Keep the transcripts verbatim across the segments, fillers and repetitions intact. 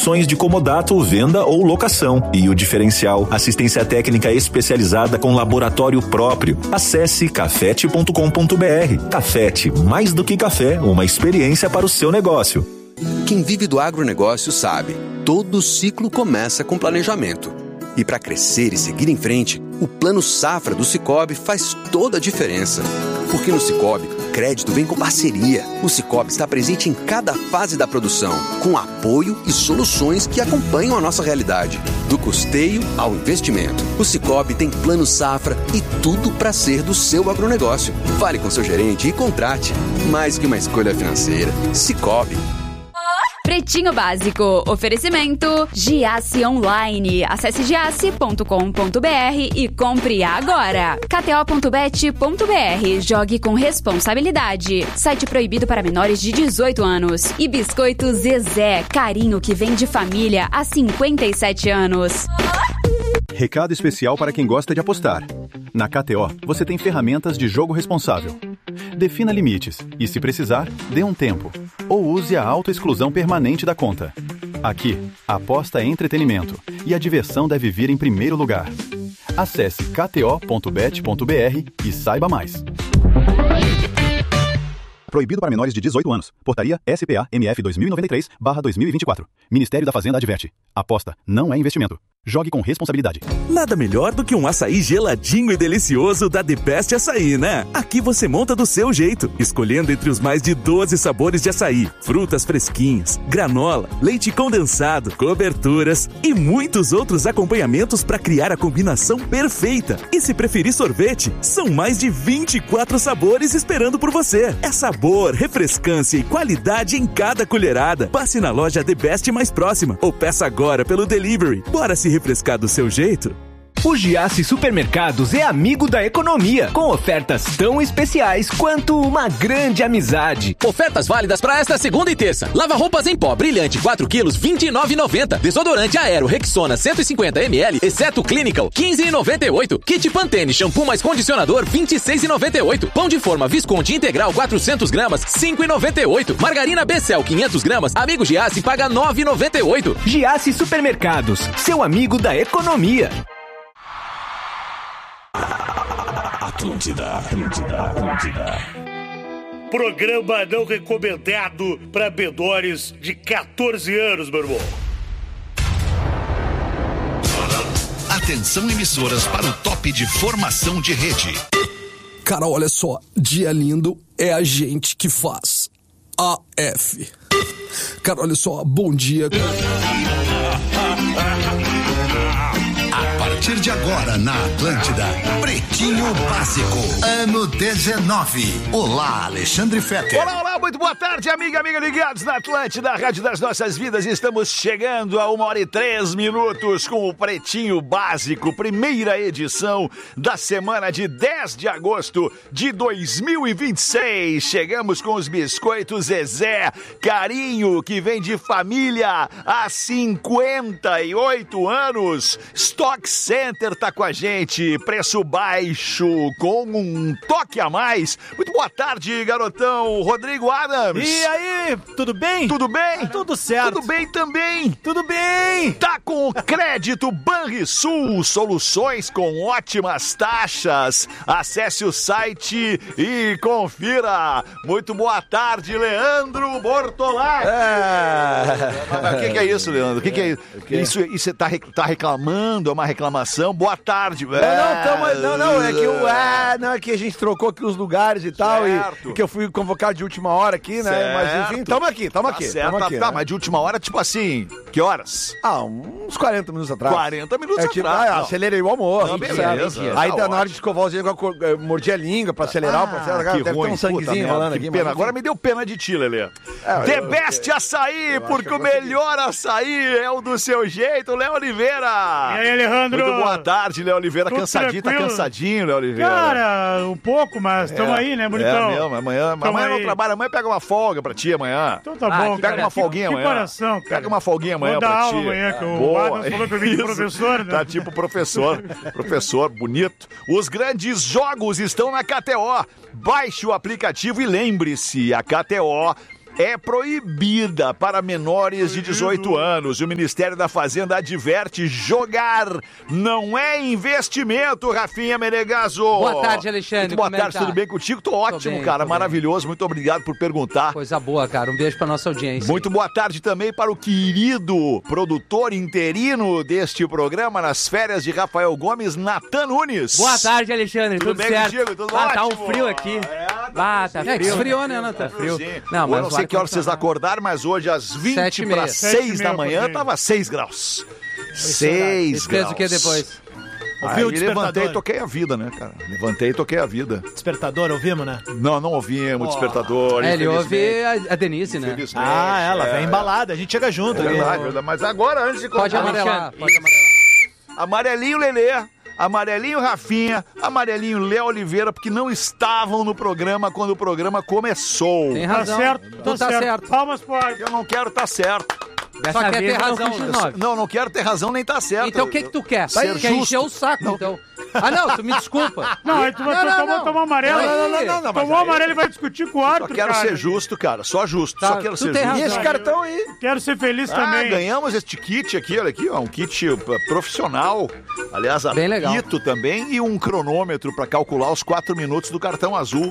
soluções de comodato, venda ou locação. E o diferencial, assistência técnica especializada com laboratório próprio. Acesse cafete ponto com ponto b r. Cafete, mais do que café, uma experiência para o seu negócio. Quem vive do agronegócio sabe, todo ciclo começa com planejamento. E para crescer e seguir em frente, o Plano Safra do Sicoob faz toda a diferença. Porque no Sicoob, crédito vem com parceria. O Sicoob está presente em cada fase da produção, com apoio e soluções que acompanham a nossa realidade. Do custeio ao investimento, o Sicoob tem Plano Safra e tudo para ser do seu agronegócio. Fale com seu gerente e contrate. Mais que uma escolha financeira, Sicoob. Pretinho Básico. Oferecimento Giasse Online. Acesse giasse ponto com ponto b r e compre agora. k t o ponto bet ponto b r. Jogue com responsabilidade. Site proibido para menores de dezoito anos. E Biscoito Zezé. Carinho que vem de família há cinquenta e sete anos. Recado especial para quem gosta de apostar. Na K T O, você tem ferramentas de jogo responsável. Defina limites e, se precisar, dê um tempo. Ou use a autoexclusão permanente da conta. Aqui, a aposta é entretenimento e a diversão deve vir em primeiro lugar. Acesse k t o ponto bet ponto b r e saiba mais. Proibido para menores de dezoito anos. Portaria S P A M F dois mil e noventa e três barra dois mil e vinte e quatro. Ministério da Fazenda adverte. Aposta não é investimento. Jogue com responsabilidade. Nada melhor do que um açaí geladinho e delicioso da The Best Açaí, né? Aqui você monta do seu jeito, escolhendo entre os mais de doze sabores de açaí, frutas fresquinhas, granola, leite condensado, coberturas e muitos outros acompanhamentos para criar a combinação perfeita. E se preferir sorvete, são mais de vinte e quatro sabores esperando por você. É sabor, refrescância e qualidade em cada colherada. Passe na loja The Best mais próxima ou peça agora pelo delivery. Bora se refrescar do seu jeito? O Giasse Supermercados é amigo da economia, com ofertas tão especiais quanto uma grande amizade. Ofertas válidas para esta segunda e terça. Lava-roupas em pó brilhante quatro quilos, vinte e nove reais e noventa centavos. Desodorante Aero Rexona cento e cinquenta mililitros, exceto Clinical, quinze reais e noventa e oito centavos. Kit Pantene shampoo mais condicionador, vinte e seis reais e noventa e oito centavos. Pão de forma Visconti integral quatrocentos gramas, cinco reais e noventa e oito centavos. Margarina B-Cell quinhentos gramas, amigo Giasse paga nove reais e noventa e oito centavos. Giasse Supermercados, seu amigo da economia. Atlântida, Atlântida, Atlântida. Programa não recomendado para menores de catorze anos, meu irmão. Atenção, emissoras, para o top de formação de rede. Cara, olha só, dia lindo é a gente que faz. A F. Cara, olha só, bom dia. A partir de agora, na Atlântida, Pretinho Básico, ano dezenove. Olá, Alexandre Fetter. Olá, olá, muito boa tarde, amiga, amiga, ligados na Atlântida, a Rádio das Nossas Vidas. Estamos chegando a uma hora e três minutos com o Pretinho Básico, primeira edição da semana de dez de agosto de dois mil e vinte e seis. Chegamos com os biscoitos Zezé, carinho que vem de família há cinquenta e oito anos. Stock Center tá com a gente, preço baixo, com um toque a mais. Muito boa tarde, garotão Rodrigo Adams. E aí, tudo bem? Tudo bem? Tudo certo. Tudo bem também. Tudo bem. Tá com o crédito Banrisul, soluções com ótimas taxas. Acesse o site e confira. Muito boa tarde, Leandro Bortolatti. É... O que, que é isso, Leandro? O que, que é isso? Isso, isso você tá, tá reclamando? É uma reclamação? Boa tarde. Não, não, tamo, não, não, é que o ah, não, é que a gente trocou aqui os lugares e tal, certo. E que eu fui convocado de última hora aqui, né? Certo. Mas enfim, tamo aqui, tamo tá aqui. Certo, tamo tá, aqui, tá, né? mas de última hora, tipo assim, que horas? Ah, uns quarenta minutos atrás. quarenta minutos é, tipo, atrás. Ah, acelerei o almoço. Não, beleza, aí tá tá na hora de escovar os dedos, eu mordi a língua pra acelerar ah, o processo. Deve ter ruim, um sanguezinho rolando aqui. Pena. Agora me deu pena de ti, Lelê. É, The eu, Best eu, Açaí, eu porque o melhor açaí é o do seu jeito, Léo Oliveira. E aí, Alejandro? Muito boa tarde, Léo Oliveira. Tudo Cansadinho, tranquilo? Tá cansadinho, Léo Oliveira? Cara, um pouco, mas estamos é, aí, né, bonitão? É mesmo, amanhã, amanhã não trabalha, amanhã pega uma folga pra ti amanhã. Então tá ah, bom, Pega cara. uma folguinha que, amanhã. Que coração, cara. Pega uma folguinha amanhã Vou pra dar ti. aula amanhã, que o Boa, Adams falou pra mim de professor, né? Tá tipo professor, professor, bonito. Os grandes jogos estão na K T O. Baixe o aplicativo e lembre-se, a K T O é proibida para menores de dezoito anos. E o Ministério da Fazenda adverte: jogar não é investimento, Rafinha Menegaso. Boa tarde, Alexandre. Muito boa Como é tarde, que tá? tudo bem contigo? Tô ótimo, bem, cara, tô maravilhoso. Muito obrigado por perguntar. Coisa boa, cara. Um beijo pra nossa audiência. Muito boa tarde também para o querido produtor interino deste programa nas férias de Rafael Gomes, Natan Nunes. Boa tarde, Alexandre. Tudo Tudo, bem certo? contigo? Tudo ah, tá ótimo? um frio aqui. Ah, tá frio. É, que esfriou, né, Natan? Tá frio. Não, Eu mas não sei que horas vocês acordaram, mas hoje às vinte Sete e para meia. seis Sete e da meia, manhã porque- tava seis graus. seis E graus. fez o que depois? Aí Ouviu o despertador? levantei e toquei a vida, né, cara? Levantei e toquei a vida. Despertador, ouvimos, né? Não, não ouvimos o despertador. É, ele ouve infelizmente. a, a Denise, né? Infelizmente, Ah, ela é. vem embalada, a gente chega junto. É né? verdade, verdade. Mas agora, antes de Pode colocar- amarelar, pode amarelar. Amarelinho Lelê, amarelinho Rafinha, amarelinho Léo Oliveira, porque não estavam no programa quando o programa começou. Tem Tá razão. certo, Tu tá, tá certo. certo. Palmas pode. Eu não quero estar certo. Só quer ter vez eu não razão, fui né? nove. Não, não quero ter razão nem estar certo. Então o que que tu quer? Ser Quer justo. encher o saco, então. Ah, não, tu me desculpa. Não, aí tu vai Não, não, tomar, não. tomar amarelo. Não, não, não, não, não, mas Tomou aí- amarelo e vai discutir com o Só árbitro, quero cara. ser justo, cara. Só justo. Tá, Só quero tu ser tem justo. razão. E esse cartão aí? Quero ser feliz Ah, também. ganhamos este kit aqui, olha aqui, ó, um kit uh, profissional. Aliás, Bem legal. apito também e um cronômetro para calcular os quatro minutos do cartão azul.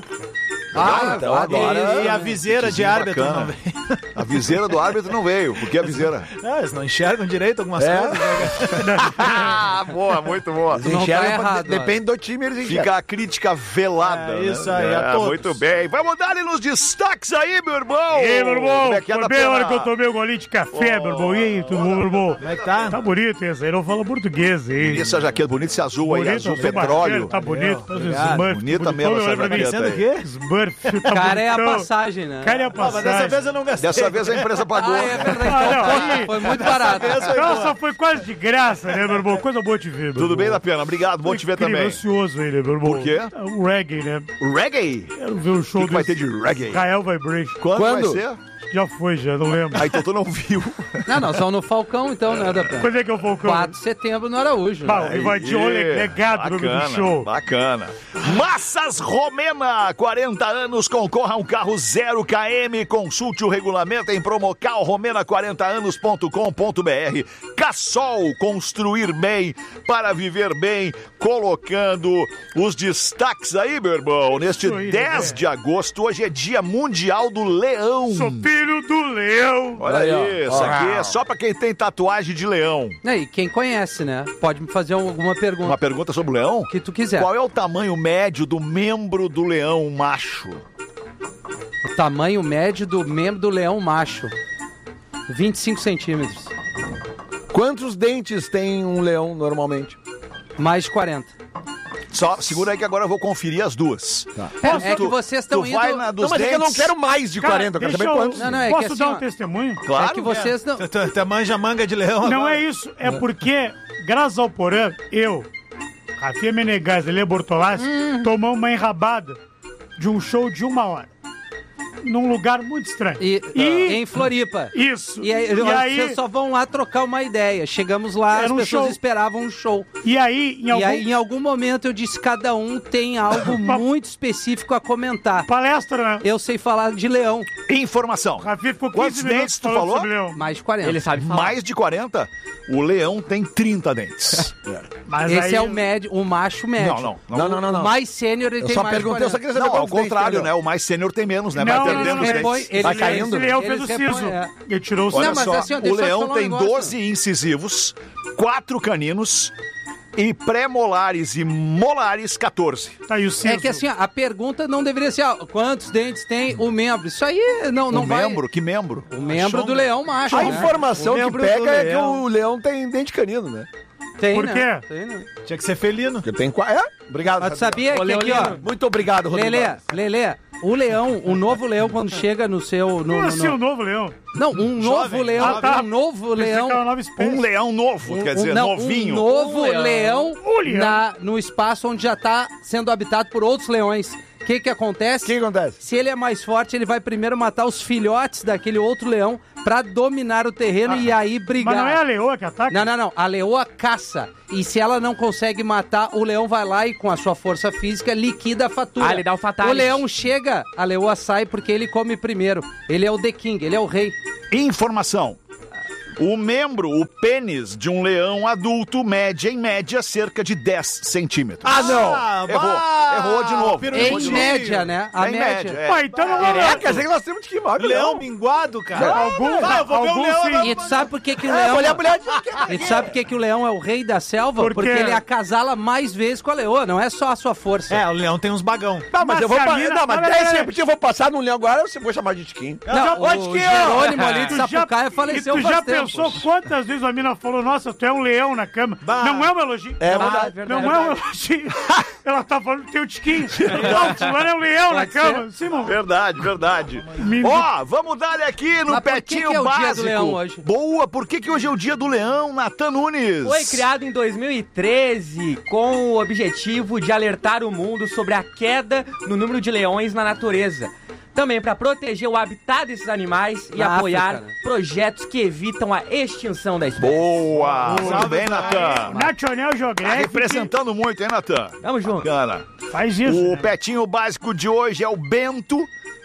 Ah, então ah, agora- E a viseira de Kitzinho árbitro bacana. não vem. A viseira do árbitro não veio. Por que a viseira? Ah, eles não enxergam direito algumas É? coisas. né? Ah, boa, muito boa. Eles não tá errado, ó. Depende do time, eles enxergam. Fica a crítica velada. É, né? isso aí, a É, todos. muito bem. Vamos dar nos destaques aí, meu irmão. E aí, meu irmão? Como é que Foi anda bem a pela- hora que eu tomei o golinho de café, meu irmão. E aí, tudo bom, meu irmão? Como é que tá? Tá bonito esse aí, não fala português aí. Essa jaqueta bonita, esse azul aí, Bonito, azul azul petróleo. bacana, Tá bonito. Tá Obrigado. Smurf, Bonita bonitão, mesmo essa olha pra mim. jaqueta Sendo o quê? Smurf, tá Cara, é a bonitão. passagem, né? Cara, é a Ah, mas passagem. dessa vez eu não gastei. Dessa vez a empresa pagou. Ah, é verdade. Ah, não, Então, aí- foi muito barato. Nossa, foi quase de graça, né, meu irmão? Coisa boa te ver, meu Tudo irmão. bem, da pena? Obrigado, bom te ver Incrível, também. ansioso aí, né, meu irmão? Por quê? O reggae, né? Reggae? Quero ver o show O que que vai desse ter de reggae? Israel Vibration. Quando, Quando? vai ser? Já foi, já, não lembro. Ah, então tu não viu. Não, não, são no Falcão, então, né, da pena. Quando é que eu vou com quatro de setembro no Araújo. Bah, né? o Invadiu o legado no meio do show. Bacana. Massas Romena, quarenta anos, concorra a um carro zero quilômetros. Consulte o regulamento em promocal romena quarenta anos ponto com ponto br. Cassol, construir bem para viver bem, colocando os destaques aí, meu irmão. Neste Isso aí, dez né? de agosto, hoje é Dia Mundial do Leão. Sou filho do leão. Olha Aí, ó. aí, isso aqui é só pra quem tem tatuagem de leão. E quem conhece, né? Pode me fazer alguma pergunta. Uma pergunta sobre o leão? Que tu quiser. Qual é o tamanho médio do membro do leão macho? O tamanho médio do membro do leão macho. vinte e cinco centímetros. Quantos dentes tem um leão normalmente? Mais de quarenta. Só segura aí que agora eu vou conferir as duas. É, é que vocês estão tu indo... vai na dos Não, mas é que eu não dentes? quero mais de Cara, quarenta, eu quero deixa saber eu- quantos. Não, não, é Posso que assim, dar ó, um testemunho? Claro. É que vocês não... Tu, tu, tu manja manga de leão Não agora. é isso, é porque, graças ao Porã, eu, Rafinha Menegas e Lê Bortolassi, Hum. tomamos uma enrabada de um show de uma hora. Num lugar muito estranho. E, E- em Floripa. Isso. E aí, E aí- vocês só vão lá trocar uma ideia. Chegamos lá, Era as um pessoas show. esperavam um show. E aí, em E algum... aí, em algum momento, eu disse: cada um tem algo muito específico a comentar. Palestra, né? Eu sei falar de leão. Informação. Rafinha ficou Quantos quinze minutos dentes tu falando falou? sobre leão. Mais de quarenta. Ele sabe falar. Mais de quarenta? O leão tem trinta dentes. Mas Esse aí- é o médio, o macho médio. Não, não. Não, não, não, não. O mais sênior, ele Eu tem só mais de perguntei, eu só quarenta. queria saber Não, ao quantos dentes contrário, tem o né? leão. O mais sênior tem menos, né? Não, Vai não, perdendo não, os repõe- dentes. ele- Vai Esse caindo. leão Eles fez o repõem, siso. é. Ele tirou o Olha Não, mas só, assim, ó, o deixa eu te leão falar um tem negócio. doze incisivos, quatro caninos e pré-molares e molares quatorze. Tá aí o siso. É que assim, ó, a pergunta não deveria ser, ó, quantos dentes tem o membro? Isso aí não, não o vai... membro? Que membro? O membro do leão macho, A né? informação O que membro pega do é que leão. o leão tem dente canino, né? Tem, Por né? quê? Tem, né? Tinha que ser felino. Porque tem quatro. É? Obrigado. Mas tu sabia que aqui, ó... Muito obrigado, Rodrigo. Lelê, Lelê, o leão, o novo leão, quando chega no seu... No, Como no, assim no- o novo leão? Não, um novo Jovem. leão, Ah, tá. um novo Pensei que era uma leão... nova espécie. Um leão novo, Um- quer um- dizer, não, novinho. Um novo Um leão. leão, Um leão. Na, no espaço onde já está sendo habitado por outros leões. que que acontece? O que acontece? Se ele é mais forte, ele vai primeiro matar os filhotes daquele outro leão pra dominar o terreno ah, e aí brigar. Mas não é a leoa que ataca? Não, não, não. A leoa caça. E se ela não consegue matar, o leão vai lá e com a sua força física liquida a fatura. Ah, ele dá o fatality. O leão chega, a leoa sai porque ele come primeiro. Ele é o The King, ele é o rei. Informação. O membro, o pênis de um leão adulto mede, em média, cerca de dez centímetros. Ah, não! Ah, errou, bah, errou de novo. Em de média, novo. Né? A em média. média é. Pô, então não é. Quer dizer que nós temos que ir. Leão minguado, cara. Algum, ah, eu vou ver o leão. sim. E tu sabe por que que o leão... Mulher, mulher, e tu sabe por que que o leão é o rei da selva? Por Porque ele acasala mais vezes com a leoa, não é só a sua força. É, o leão tem uns bagão. Não, mas, Mas eu vou... Pa... mina... Não, mas Não, dez não, centímetros eu vou passar no leão agora, você vou chamar de Tiquinho. Não, não o Tiquinho. Jerônimo ali de Sapucaia faleceu faz tempo. Tu já pensou tempo. quantas vezes a mina falou, nossa, tu é um leão na cama? Bah. Não é um elogio. É ah, verdade. Não verdade. é um elogio. Ela tá falando que tem o Tiquinho. Não, fulano é um leão na cama. Simão. Verdade, verdade. Ó, oh, vamos dar aqui no mas Petinho que que é o Básico. Dia do Leão hoje? Boa, por que que hoje é o Dia do Leão, Natan Nunes? Foi criado em dois mil e treze com o objetivo de alertar o mundo sobre a queda no número de leões na natureza. Também para proteger o habitat desses animais e na apoiar África, né? projetos que evitam a extinção da espécie. Boa! Muito bem, Natan. National Geographic. Tá representando muito, hein, Natan? Tamo junto. Bacana. Faz isso. O né? Petinho Básico de hoje é o Bento.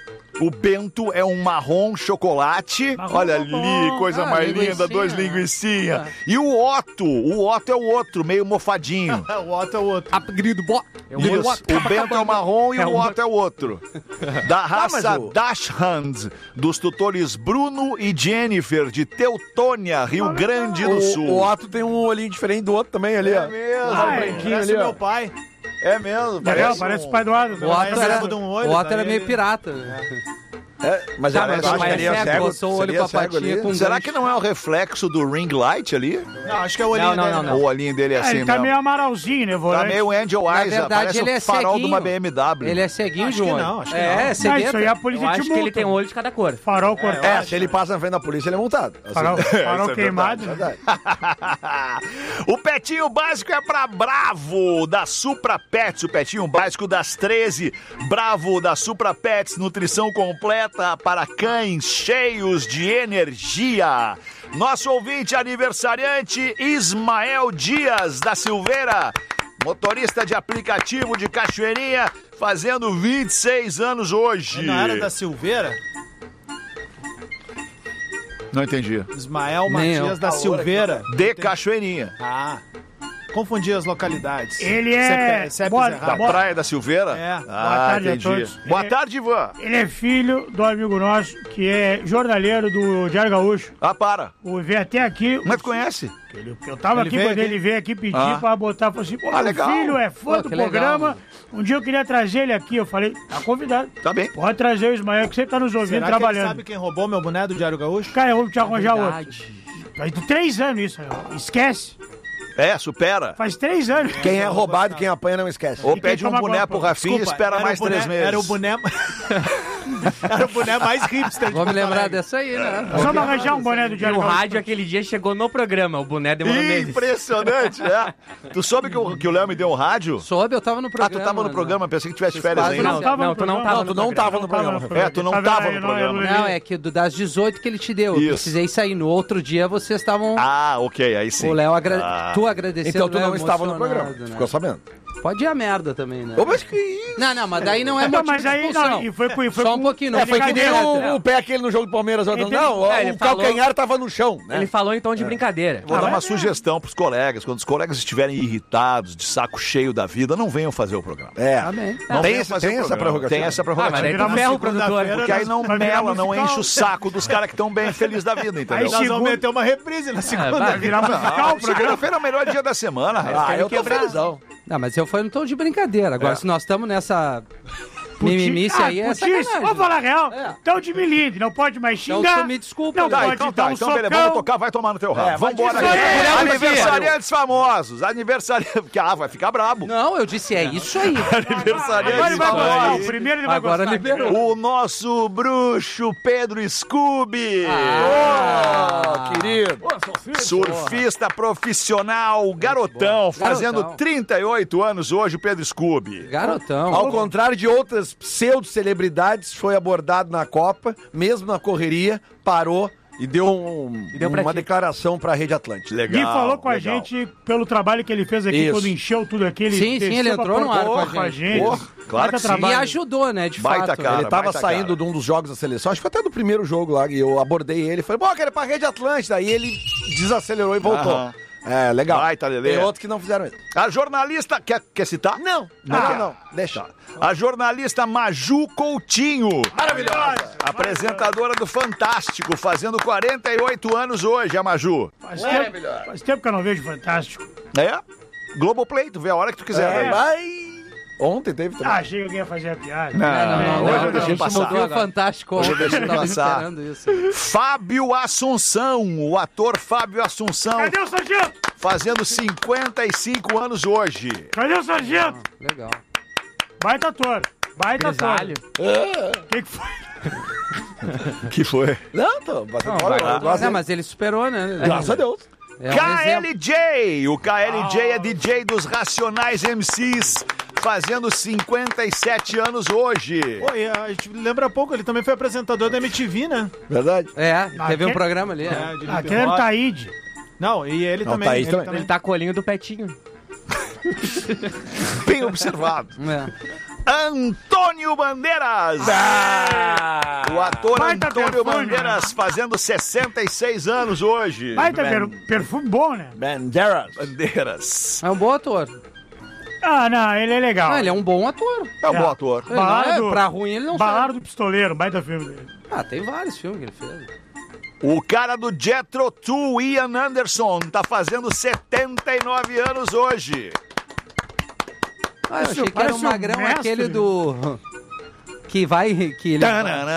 O Bento é um marrom chocolate. Marrom Olha bom. ali, coisa Ah, mais linguicinha, linda, dois né? linguicinha. Ah. E o Otto, o Otto é o outro, meio mofadinho. O outro é o outro. Apelido bo... Isso, o Bento é o marrom e É o o Otto é o outro. Da raça mas o- Dachshund, dos tutores Bruno e Jennifer, de Teutônia, Rio Grande do O, Sul. o Otto tem um olhinho diferente do outro também ali, ó. É mesmo, Ah, é. branquinho Parece ali, ó. meu pai. É mesmo, Legal, parece um- o pai do Adam. O Otto Parece era, de um olho, o Otto daí era meio ele- pirata. Né? É, mas Tá, eu mas acho não que é seria cego, cego, botou o olho seria com a cego patinha ali. com Será gancho. que não é o reflexo do ring light ali? Não, acho que é o olhinho Não, não, dele. não, não. Ou o olhinho dele é É, assim ele tá mesmo? meio amaralzinho, né, Tá volante? meio Angel Na Eyes, verdade, parece ele o é farol de uma ceguinho. B M W. Ele é ceguinho Acho de um que olho. não, acho que é, não. Não, cegueta. isso aí a Eu polícia te acho que ele multa. tem um olho de cada cor. Farol cortado. É, se ele passa na frente da polícia, ele é multado. Assim. Farol, farol Isso é queimado. né? Verdade. O Petinho Básico é pra Bravo, da Supra Pets. O Petinho Básico das treze. Bravo, da Supra Pets. Nutrição completa para cães cheios de energia. Nosso ouvinte aniversariante, Ismael Dias da Silveira. Motorista de aplicativo de Cachoeirinha, fazendo vinte e seis anos hoje. Não era da Silveira? Não entendi. Ismael Nem Matias eu. da Silveira. De Cachoeirinha. Ah, confundi as localidades. Ele é- C P, Boa- C Ps Da errados. Boa- Praia da Silveira? É. Ah, Boa tarde a entendi. todos. Boa Ele- tarde, Ivan. Ele é filho do amigo nosso, que é jornalheiro do Diário Gaúcho. Ah, para. O veio até aqui. Mas tu conhece? Ele- eu tava Ele aqui veio quando aqui? ele veio aqui pedir Ah. pra botar. Falou assim: pô, Ah, meu legal. filho é fã Pô, do que legal, programa. mano. Um dia eu queria trazer ele aqui. Eu falei: tá convidado. Tá bem. Pode trazer o Ismael, que você tá nos ouvindo Será que ele trabalhando. sabe quem roubou meu boné do Diário Gaúcho? Cara, eu vou te arranjar outro. Verdade. Faz três anos isso. Esquece. É, supera. Faz três anos. Quem é roubado, quem apanha não esquece. Ou E pede quem um toma boné guampa? pro Rafinha e Desculpa, espera era mais o boné- três meses. Era o boné... era o boné mais hipster de Vou me Porto lembrar Alegre. dessa aí, né? Nós vamos arranjar um boné do E Diário o Gaúcho. rádio aquele dia chegou no programa, o boné demorou meses. Impressionante, é. Tu soube que o, que o Léo me deu um rádio? Soube, eu tava no Ah, programa. tu tava no né? programa, pensei que tivesse Vocês férias quase ainda. Não, tava não, no tu não programa. tava Não, tu não tava no programa. É, tu não Tá tava vendo? no Não, programa. eu- Não, é que do- das dezoito que ele te deu. Eu Isso. precisei sair. No outro dia vocês estavam. Ah, ok, aí sim. O Léo agra... Ah. Tu agradeceu. Então tu o Léo não estava no emocionado, programa. né? Ficou sabendo. Pode ir a merda também, né? Ô, mas que isso? Não, não, mas daí não é Não, motivo mas de aí expulsão. não, e foi com- foi Só um com- pouquinho. Não É, foi que nem brincadeira. o, o pé aquele no jogo do Palmeiras. Ele Não, tem- não, É, ele o falou- calcanhar tava no chão, né? Ele falou em tom de brincadeira. Vou dar Ah, uma é? sugestão pros colegas. Quando os colegas estiverem irritados, de saco cheio da vida, não venham fazer o programa. É. Tá bem. Não Tem venham essa- fazer tem o essa programa. prerrogativa. Tem essa Ah, mas prerrogativa. daí tu ferra o produtor. Porque aí não Vai virar mela, não musical. enche o saco dos caras que estão bem felizes da vida, entendeu? Aí Nós vamos Segundo- meter uma reprise na segunda. vai Virar musical o programa. Segunda-feira é o melhor dia da semana, rapaz. Ah, eu tô quebrar. felizão. Não, mas eu fui no tom de brincadeira. Agora, É. se nós estamos nessa mimimice Ah, aí, é putice, sacanagem. vamos falar a real. É. Então de milinde, não pode mais Então, xingar. tu me desculpa, Não né? Tá, pode então dar tá, um então socão. beleza, vamos tocar, vai tomar no teu rabo. É, Vamos embora isso aqui. aí, mulher Aniversariantes famosos, aniversariantes, porque ah, vai ficar brabo. Não, eu disse, é isso aí. Aniversariantes Agora ele vai gostar. O famosos. primeiro ele vai Agora gostar. liberou. O nosso bruxo Pedro Scooby. Ah, querido. Surfista profissional, garotão, fazendo Garotão. trinta e oito anos hoje, o Pedro Scooby. Garotão. Ao contrário de outras pseudo-celebridades, foi abordado na Copa, mesmo na correria, parou e deu, um, E deu pra uma ti. declaração pra Rede Atlântica. Legal. E falou com a legal. gente pelo trabalho que ele fez aqui, Isso. quando encheu tudo aqui. Ele Sim, sim, desceu ele pra entrou no ar Porto com a gente. Porra, claro Baita que sim. trabalho. E ajudou, né, de Baita fato. cara. Ele tava baita saindo cara. de um dos jogos da seleção, acho que foi até do primeiro jogo lá, e eu abordei ele, falei, pô, quero ir pra Rede Atlântida. Aí ele desacelerou e voltou. Aham. É, legal. Baita, Lelê. Tem outros que não fizeram isso. A jornalista... Quer, quer citar? Não, não, Ah. não, não. Deixa. A jornalista Maju Coutinho. Maravilhosa. Apresentadora do Fantástico, fazendo quarenta e oito anos hoje, a Maju. Faz tempo, faz tempo que eu não vejo Fantástico. É? Globoplay, tu vê a hora que tu quiser. É. né? Vai. Ontem teve também. Ah, achei que alguém ia fazer a piada. Não, Não, não, hoje não, eu deixei não, passar. não viu o Fantástico Hoje eu ontem, deixei tava passar. esperando isso. Fábio Assunção, o ator Fábio Assunção, Cadê o sargento? fazendo cinquenta e cinco anos hoje. Cadê o sargento? Legal. Baita ator. Baita ator. Grisalho. O que, que foi? Que foi? Não, tô batendo Não, bola. vai lá. eu gosto Não, dele. mas ele superou, né? Graças a Deus. É um K exemplo. L J, o K L J é D J dos Racionais M Cs, fazendo cinquenta e sete anos hoje. Pô, e a gente lembra pouco, ele também foi apresentador da M T V, né? Verdade? É, teve um Aquele- programa ali. É, É. de Aquele era o Rock. Taíde. Não, e ele Não, também. Thaís ele também. Ele tá com o olhinho do Petinho. Bem observado. É. Antônio Bandeiras. O ator Baita Antônio perfume, Bandeiras fazendo sessenta e seis anos hoje. Baita per, perfume bom, né? Bandeiras. Bandeiras. É um bom ator. Ah, não, ele é legal. Ah, ele é um bom ator. É um É. bom ator. Ele não Balada é, do- pra ruim ele não Balada serve. do Pistoleiro, baita filme dele. Ah, tem vários filmes que ele fez. O cara do Jethro Tull, Ian Anderson, tá fazendo setenta e nove anos hoje. Ah, eu Parece achei o- que era o parece o magrão mestre. aquele do... Que vai... Que ele...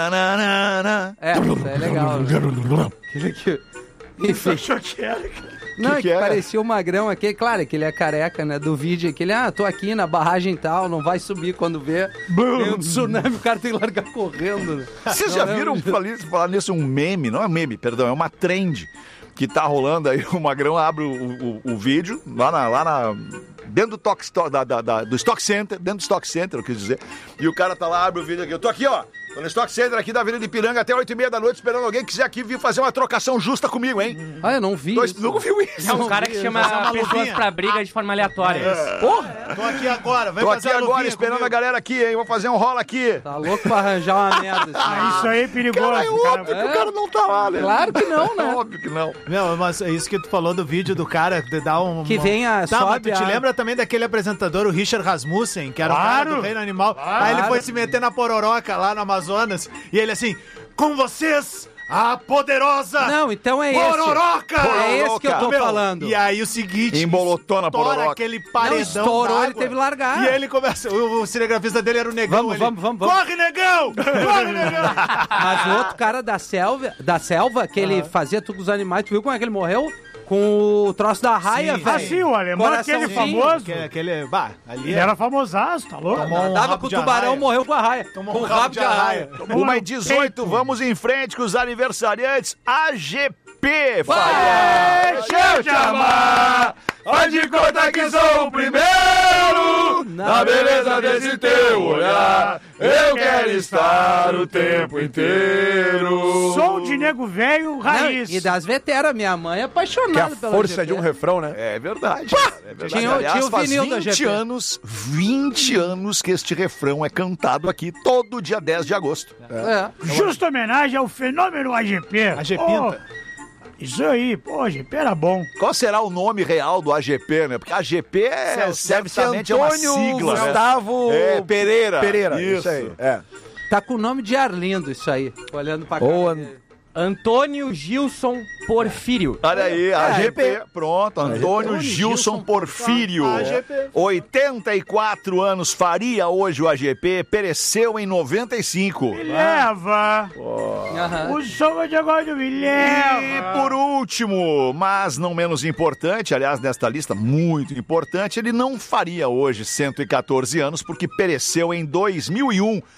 Tananana. É, isso é legal. Aquele que... Enfim. Achou que era, cara. Não, Que é que que é? parecia o magrão aquele, claro, que ele é careca, né, do vídeo, aquele, ah, tô aqui na barragem tal, não vai subir quando vê, vem um tsunami, o cara tem que largar correndo, né? Vocês Não já lembro viram disso. falar, falar nisso um meme? Não é meme, perdão, é uma trend que tá rolando aí. O Magrão abre o, o, o vídeo lá na, lá na dentro do, toque, da, da, da- do Stock Center, dentro do Stock Center, eu quis dizer. E o cara tá lá, abre o vídeo aqui. Eu tô aqui, ó. Tô no Stock Center aqui da Avenida Ipiranga até oito e meia da noite, esperando alguém que quiser aqui vir fazer uma trocação justa comigo, hein? Ah, eu não vi Dois, isso. nunca viu isso? É um cara que chama Fazer uma pessoas luvinha. pra briga de forma aleatória. Porra! Tô aqui agora, vai Tô fazer aqui a agora luvinha esperando comigo. a galera aqui, hein? Vou fazer um rola aqui. Tá louco pra arranjar uma merda. Assim. Ah, isso aí é perigoso. Cara, é cara. óbvio que o cara não tá lá, né? Claro que não, né? Óbvio que não. Meu, mas é isso que tu falou do vídeo do cara, de dar um... Que vem a- Tá, mas sobe tu te a- lembra também daquele apresentador, o Richard Rasmussen, que era o cara Claro. do Reino Animal. Aí ele foi se meter na pororoca lá no Amazonas, e ele assim, com vocês, a poderosa Não, então é esse. pororoca! É esse que eu tô Meu, falando. E aí o seguinte... Embolotou na estoura pororoca. aquele Não, paredão estourou, d'água. ele teve que largar. E aí ele começa... O, o cinegrafista dele era o Negão. Vamos, ele, vamos, vamos, vamos. Corre, Negão! Corre, Negão! Mas o outro cara da selva, da selva que ele fazia tudo com os animais, tu viu como é que ele morreu? Com o troço da raia, Sim. velho. Ah, sim, o alemão, aquele Coraçãozinho. famoso. Que- Aquele... Bah, ali... Ele era famosaço, tá louco? Tomou um Dava rabo pro de tubarão, arraia. morreu com a raia. Tomou com um o rabo de arraia. Uma e dezoito, vamos em frente com os aniversariantes. A G P, Faria. Deixa eu te amar, faz de conta que sou o primeiro, na beleza desse teu olhar, eu quero estar o tempo inteiro. Som de nego velho, raiz. Não, e das veteras, minha mãe é Que a apaixonada pela força G P. de um refrão, né? É verdade, cara, é verdade. Tinha o- Aliás, tinha o faz vinil da vinte G P. anos, vinte anos que este refrão é cantado aqui todo dia dez de agosto. É. Justa homenagem ao fenômeno A G P. A G Pô, Pinta. isso aí, pô, A G P era bom. Qual será o nome real do A G P, né? Porque A G P é, Deve ser certamente é uma Antônio sigla, né? Gustavo É, Pereira. Pereira. Isso. Isso aí. É. Tá com o nome de Arlindo isso aí. Olhando pra cá. Ou an- Antônio Gilson Porfírio. Olha aí, A G P. A G P. Pronto, Antônio Antônio Gilson Gilson Porfírio. A G P. oitenta e quatro anos faria hoje o A G P, pereceu em noventa e cinco. Me leva. Aham. O som de agora me E leva. por último, mas não menos importante, aliás, nesta lista muito importante, ele não faria hoje cento e quatorze anos, porque pereceu em dois mil e um,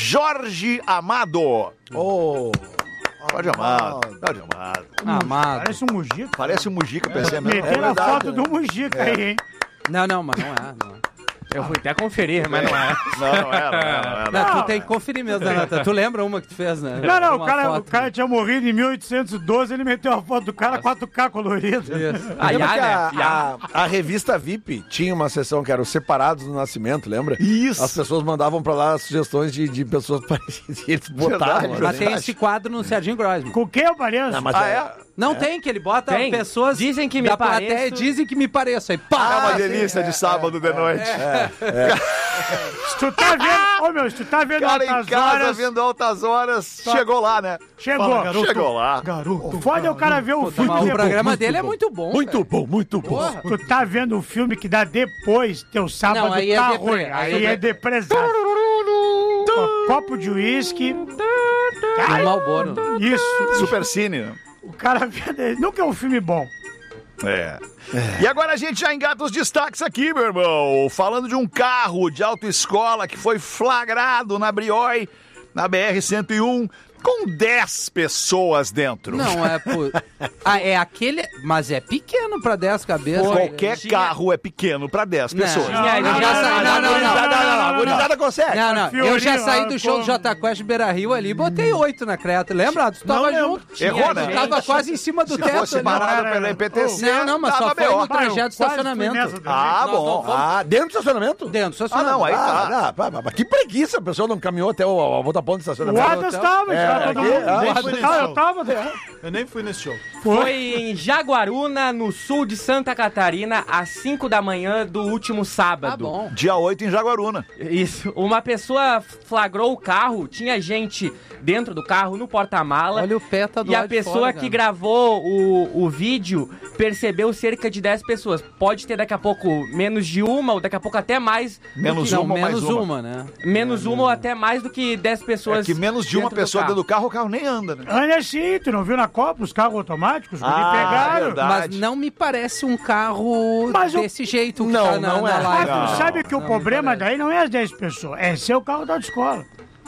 Jorge Amado. Oh. Jorge Amado, Jorge Amado. Amado. Parece um Mujica. Parece um Mujica, pensei a mesma Meteram a verdade, foto né? do Mujica aí, hein? Não, não, mas não é. Não. Eu fui até conferir, mas não era. Não, não era, não era. Não, tu tem que conferir mesmo, né, Nata? Tu lembra uma que tu fez, né? Não, não, o Uma cara, foto. o cara tinha morrido em mil oitocentos e doze, ele meteu a foto do cara quatro K colorido. Isso. Ah, Lembra já, que né? a, Já. a, a revista V I P tinha uma seção que era os separados do nascimento, lembra? Isso. As pessoas mandavam pra lá sugestões de, de pessoas parecidas e eles botavam. Verdade, Mas né? tem esse quadro no Serginho Grossman. Com quem eu pareço? Não, mas Ah, é- é? Não tem, que ele bota Tem. pessoas Dizem que me da pareço. plateia, dizem que me pareço. Aí, pá! É uma sim, delícia é, de sábado de noite. Se tu tá vendo, ô meu, se tu tá vendo Cara em altas casa, horas, vendo altas horas, chegou lá, né? chegou. Fala, garoto. Chegou lá. O foda é o cara ver o filme Mas o depois. programa dele é muito bom. Muito bom, muito bom. Porra. Tu tá vendo o filme que dá depois, teu sábado Não, aí é tá deprê, ruim. aí Aí é é depresado. Com copo de uísque. Um Malboro. Isso. Super Cine, né? O cara vendo. Nunca é um filme bom. É. E agora a gente já engata os destaques aqui, meu irmão. Falando de um carro de autoescola que foi flagrado na Brioi, na B R cento e um, com dez pessoas dentro. Não, é por... Ah, é aquele... Mas é pequeno pra dez cabeças. Qualquer Tinha- carro é pequeno pra dez Não. pessoas. Tinha- Eu já saí... Não, não, não. A gurizada consegue. Não, não. Eu já Fiorinho, saí do ah, show do como? Jota Quest Beira Rio ali e botei oito na creta. Lembra? Tu tava lembro. junto. Errou, Tu né? tava quase em cima do Se teto. fosse ali. parado Não, pela I P T C, Não, não, mas só tava foi B O. no trajeto do Eu quase fui estacionamento. nessa também. Ah, Nós não bom. fomos- Ah, dentro do estacionamento? Dentro do Ah, estacionamento. não, aí tá. Ah, não, pá, pá, que preguiça, a pessoa não caminhou até o, a volta ponto do O estacionamento. Adas tava, É, tava todo aqui, mundo. ah, nem Ah, fui nesse eu show. tava. né? Eu nem fui nesse show. Foi em Jaguaruna, no sul de Santa Catarina, às cinco da manhã do último sábado. Tá bom. Dia oito em Jaguaruna. Isso. Uma pessoa flagrou o carro, tinha gente dentro do carro, no porta-mala. Olha o pé, tá do E a lado de pessoa fora, que cara. gravou o, o vídeo percebeu cerca de dez pessoas. Pode ter daqui a pouco menos de uma, ou daqui a pouco até mais. do Menos que- Não, uma ou mais menos uma? uma, né? Menos uma ou até mais do que dez pessoas. É que menos de uma dentro do pessoa carro. dentro do carro, o carro nem anda, né? Olha assim, tu não viu na Copa os carros automáticos? Ah, me pegaram. verdade. Mas não me parece um carro Mas eu- desse jeito que Não, tá na, não na é. live. Mas tu Não, sabe que o não problema me parece. daí não é as dez pessoas, é ser o carro da autoescola.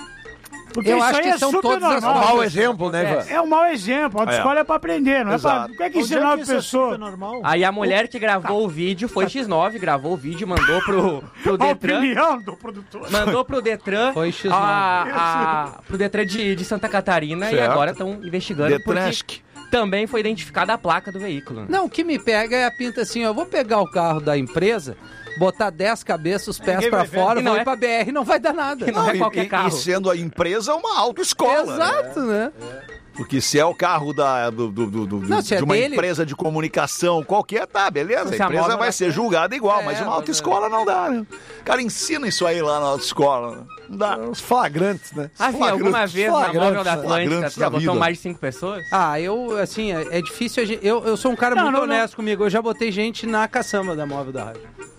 Porque Eu isso acho aí que é são super todas as normal. Mau exemplo, né, Ivan? É um mau exemplo. A autoescola é, pra aprender, não é Exato. pra... Não é que Onde ensinar é a que isso é pessoa. super normal? Aí a mulher que gravou o vídeo foi X nove, gravou o vídeo, mandou pro, pro A Detran. opinião do produtor. Mandou pro Detran, Foi X nove. a, a, pro Detran de, de Santa Catarina e Certo. agora estão investigando Detransc. porque também foi identificada a placa do veículo. Não, o que me pega é a pinta assim, ó, eu vou pegar o carro da empresa, botar dez cabeças, os pés Ninguém pra vai ver. fora, E não vou é- ir pra B R, não vai dar nada. E não é e- qualquer e, carro. E sendo a empresa uma autoescola. Exato, né? Porque se é o carro da, do, do- do- do- Não, se é de uma dele- empresa de comunicação qualquer, tá, beleza. Se A a empresa moda vai dá ser certo. julgada igual, É, mas uma mas autoescola não dá, né? O cara ensina isso aí lá na autoescola. né? Não dá. Os flagrantes, né? Assim, Flagrantes, alguma vez na flagrantes, móvel da né? Atlântida, Flagrantes tu já da botou vida. mais de cinco pessoas? Ah, eu, assim, é, é difícil, a gente- eu, eu sou um cara Não, muito não, não. honesto comigo, eu já botei gente na caçamba da móvel da rádio.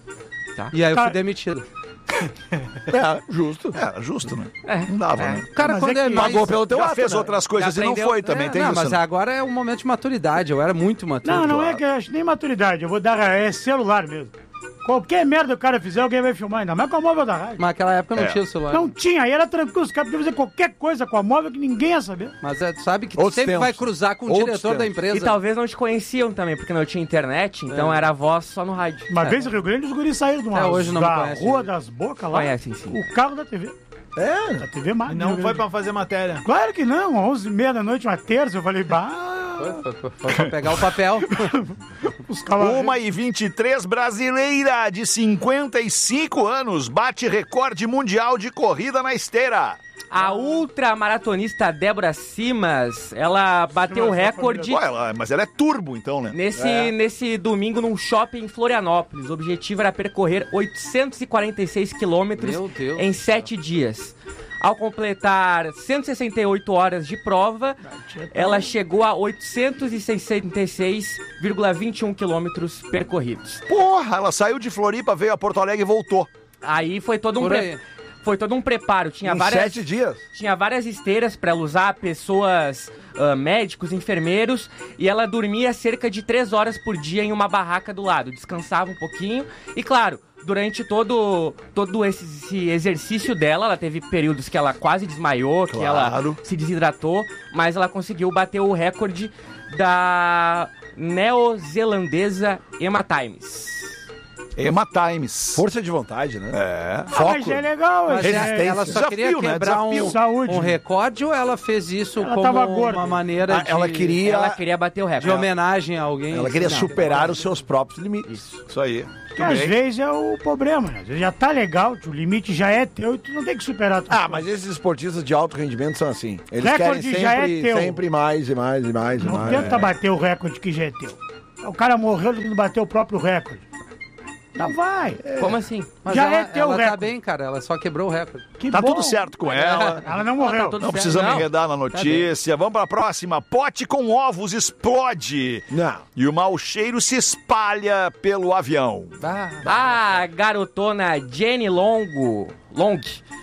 Tá. E aí eu Tá. fui demitido. É, justo. É, justo, né? É. Não dava, É. né? O cara, Mas quando é é, que- mais... Pagou pelo teu Já ato, fez né? outras coisas Já e não aprendeu- foi também, É, tem não, isso. mas né? agora é um momento de maturidade, eu era muito maturo. Não, não é claro. que eu acho nem maturidade. Eu vou dar... É celular mesmo. Qualquer merda que o cara fizer, alguém vai filmar, ainda mais com a móvel da rádio. Mas naquela época não É. tinha o celular. Não tinha, aí era tranquilo. Os caras podiam fazer qualquer coisa com a móvel que ninguém ia saber. Mas é, tu sabe que tu Outros sempre tempos. vai cruzar com o Outros diretor da tempos. empresa. E talvez não te conheciam também, porque não tinha internet, então era voz só no rádio. Uma É. vez em Rio Grande, os guris saíram de uma É, hoje não me da conhece, Rua né? das Bocas lá. Conhecem, sim. O carro da T V. É? Da T V mais. E não foi pra fazer matéria. Claro que não, onze e meia da noite, uma terça, eu falei, bah... Foi, foi, foi, foi pra pegar o papel. Os caras... Uma e vinte e três, brasileira de cinquenta e cinco anos bate recorde mundial de corrida na esteira. A ultramaratonista Débora Simas, ela bateu o recorde Ué, ela- mas ela é turbo, então, né? nesse, nesse domingo num shopping em Florianópolis. O objetivo era percorrer oitocentos e quarenta e seis quilômetros Meu Deus em do sete dias. Ao completar cento e sessenta e oito horas de prova, ela chegou a oitocentos e sessenta e seis vírgula vinte e um quilômetros percorridos. Porra, ela saiu de Floripa, veio a Porto Alegre e voltou. Aí foi todo um Por pre- aí. foi todo um preparo. Tinha Em várias sete dias. Tinha várias esteiras para ela usar, pessoas, ah, médicos, enfermeiros, e ela dormia cerca de três horas por dia em uma barraca do lado. Descansava um pouquinho e, claro, durante todo, todo esse, esse exercício dela, ela teve períodos que ela quase desmaiou, que ela Claro. se desidratou, mas ela conseguiu bater o recorde da neozelandesa Emma Times. Ema Times. Força de vontade, né? É. Ah, mas é legal. Mas é, é, ela só Desafio, queria né? quebrar um, Saúde. um recorde ou ela fez isso Ela como tava gorda. uma maneira Ah, de... ela queria- Ela queria bater o De recorde. homenagem a alguém? Ela queria Não. superar os seus próprios limites. Isso aí. Que às vezes é o problema, né? Às vezes já tá legal, o limite já é teu e tu não tem que superar. tudo. Ah, mas esses esportistas de alto rendimento são assim. Eles Recorde querem já é sempre, teu. sempre mais e mais e mais e Não mais. tenta bater o recorde que já é teu. O cara morreu tentando bater o próprio recorde. Não vai. Como assim? Mas Já ela, é teu ela tá recorde. bem, cara. Ela só quebrou o recorde. Que Tá bom. tudo certo com ela. Ela não morreu. Tá tudo Não certo. precisamos Não. enredar na notícia. Vamos pra próxima. Pote com ovos explode. Não. E o mau cheiro se espalha pelo avião. A garotona Jenny Longo, Long,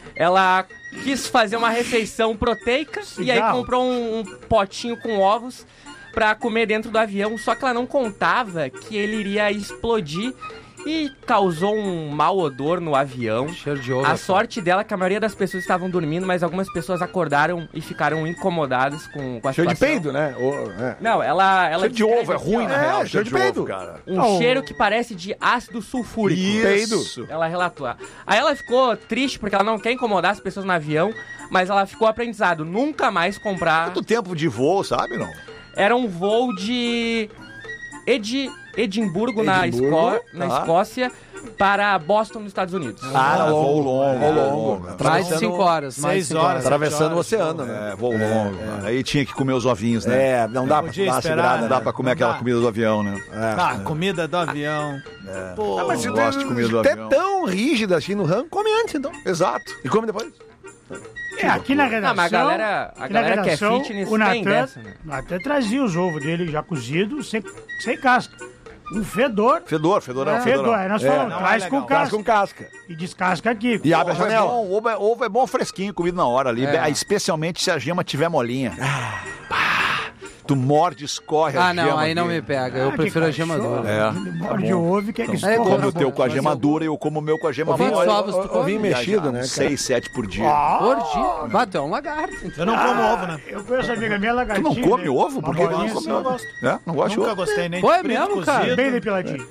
ela quis fazer uma refeição proteica e aí Cigarro. comprou um, um potinho com ovos pra comer dentro do avião, só que ela não contava que ele iria explodir e causou um mau odor no avião. Cheiro de ovo. A assim. sorte dela é que a maioria das pessoas estavam dormindo, mas algumas pessoas acordaram e ficaram incomodadas com, com a Cheiro de situação. peido, né? Ou- é. Não, ela... ela Cheiro de ovo é descreve ruim, aqui, na ó, real. É, cheiro de peido. cara. Um Oh. cheiro que parece de ácido sulfúrico. Isso. Ela relatou. Aí ela ficou triste porque ela não quer incomodar as pessoas no avião, mas ela ficou aprendizado. Nunca mais comprar. Quanto tempo de voo, sabe, não? Era um voo de Edi... Edimburgo, na, Edimburgo, Esco... na tá. Escócia para Boston, nos Estados Unidos. Ah, voo longo. Voo longo. Mais de Atravessando- cinco horas. Mais de Seis cinco horas. horas. Atravessando o oceano, né? É, voo longo. Aí tinha que comer os ovinhos, né? É, não dá pra podia dar uma esperar, segurada. Não dá né? pra comer Não aquela dá. comida do avião, né? Ah, comida do avião. Pô, Ah, mas eu gosto de comida do Até avião. tão rígida assim no ramo, come antes então. Exato. E come depois. É, aqui na redação... Ah, mas a galera, a aqui na galera que é redação, fitness o tem Natan, dessa, né? o Natan trazia os ovos dele já cozidos, sem, sem casca. Um fedor. Fedor, fedorão, É, fedorão. fedor. Aí nós É. falamos, Não traz é com legal. Traz casca. com casca. E descasca aqui. E abre a Ovo é janela. bom, ovo é, ovo é bom fresquinho, comido na hora ali. É. Especialmente se a gema tiver molinha. Pá, tu morde, escorre a Ah, gema. não, aí não aqui. me pega. Eu Ah, prefiro a que gema cachorro. dura. É. Ele morde o ovo e quer que Então, É, escorra. come bom, o teu com a mas gema eu- dura e eu como o meu com a gema Ovinho mole. de ovos tu come? Ovinho mexido, né, cara? Seis, sete por dia. Por dia. Bato, é um lagarto. eu não como ovo, né? Eu conheço a amiga minha Tu lagartinha. não come né? ovo? Uma Por que tu não bolinha come assim, ovo? eu gosto. É? Não gosto de Nunca ovo? gostei nem Pô, de é frito, mesmo, cara? cozido. Bem depiladinho.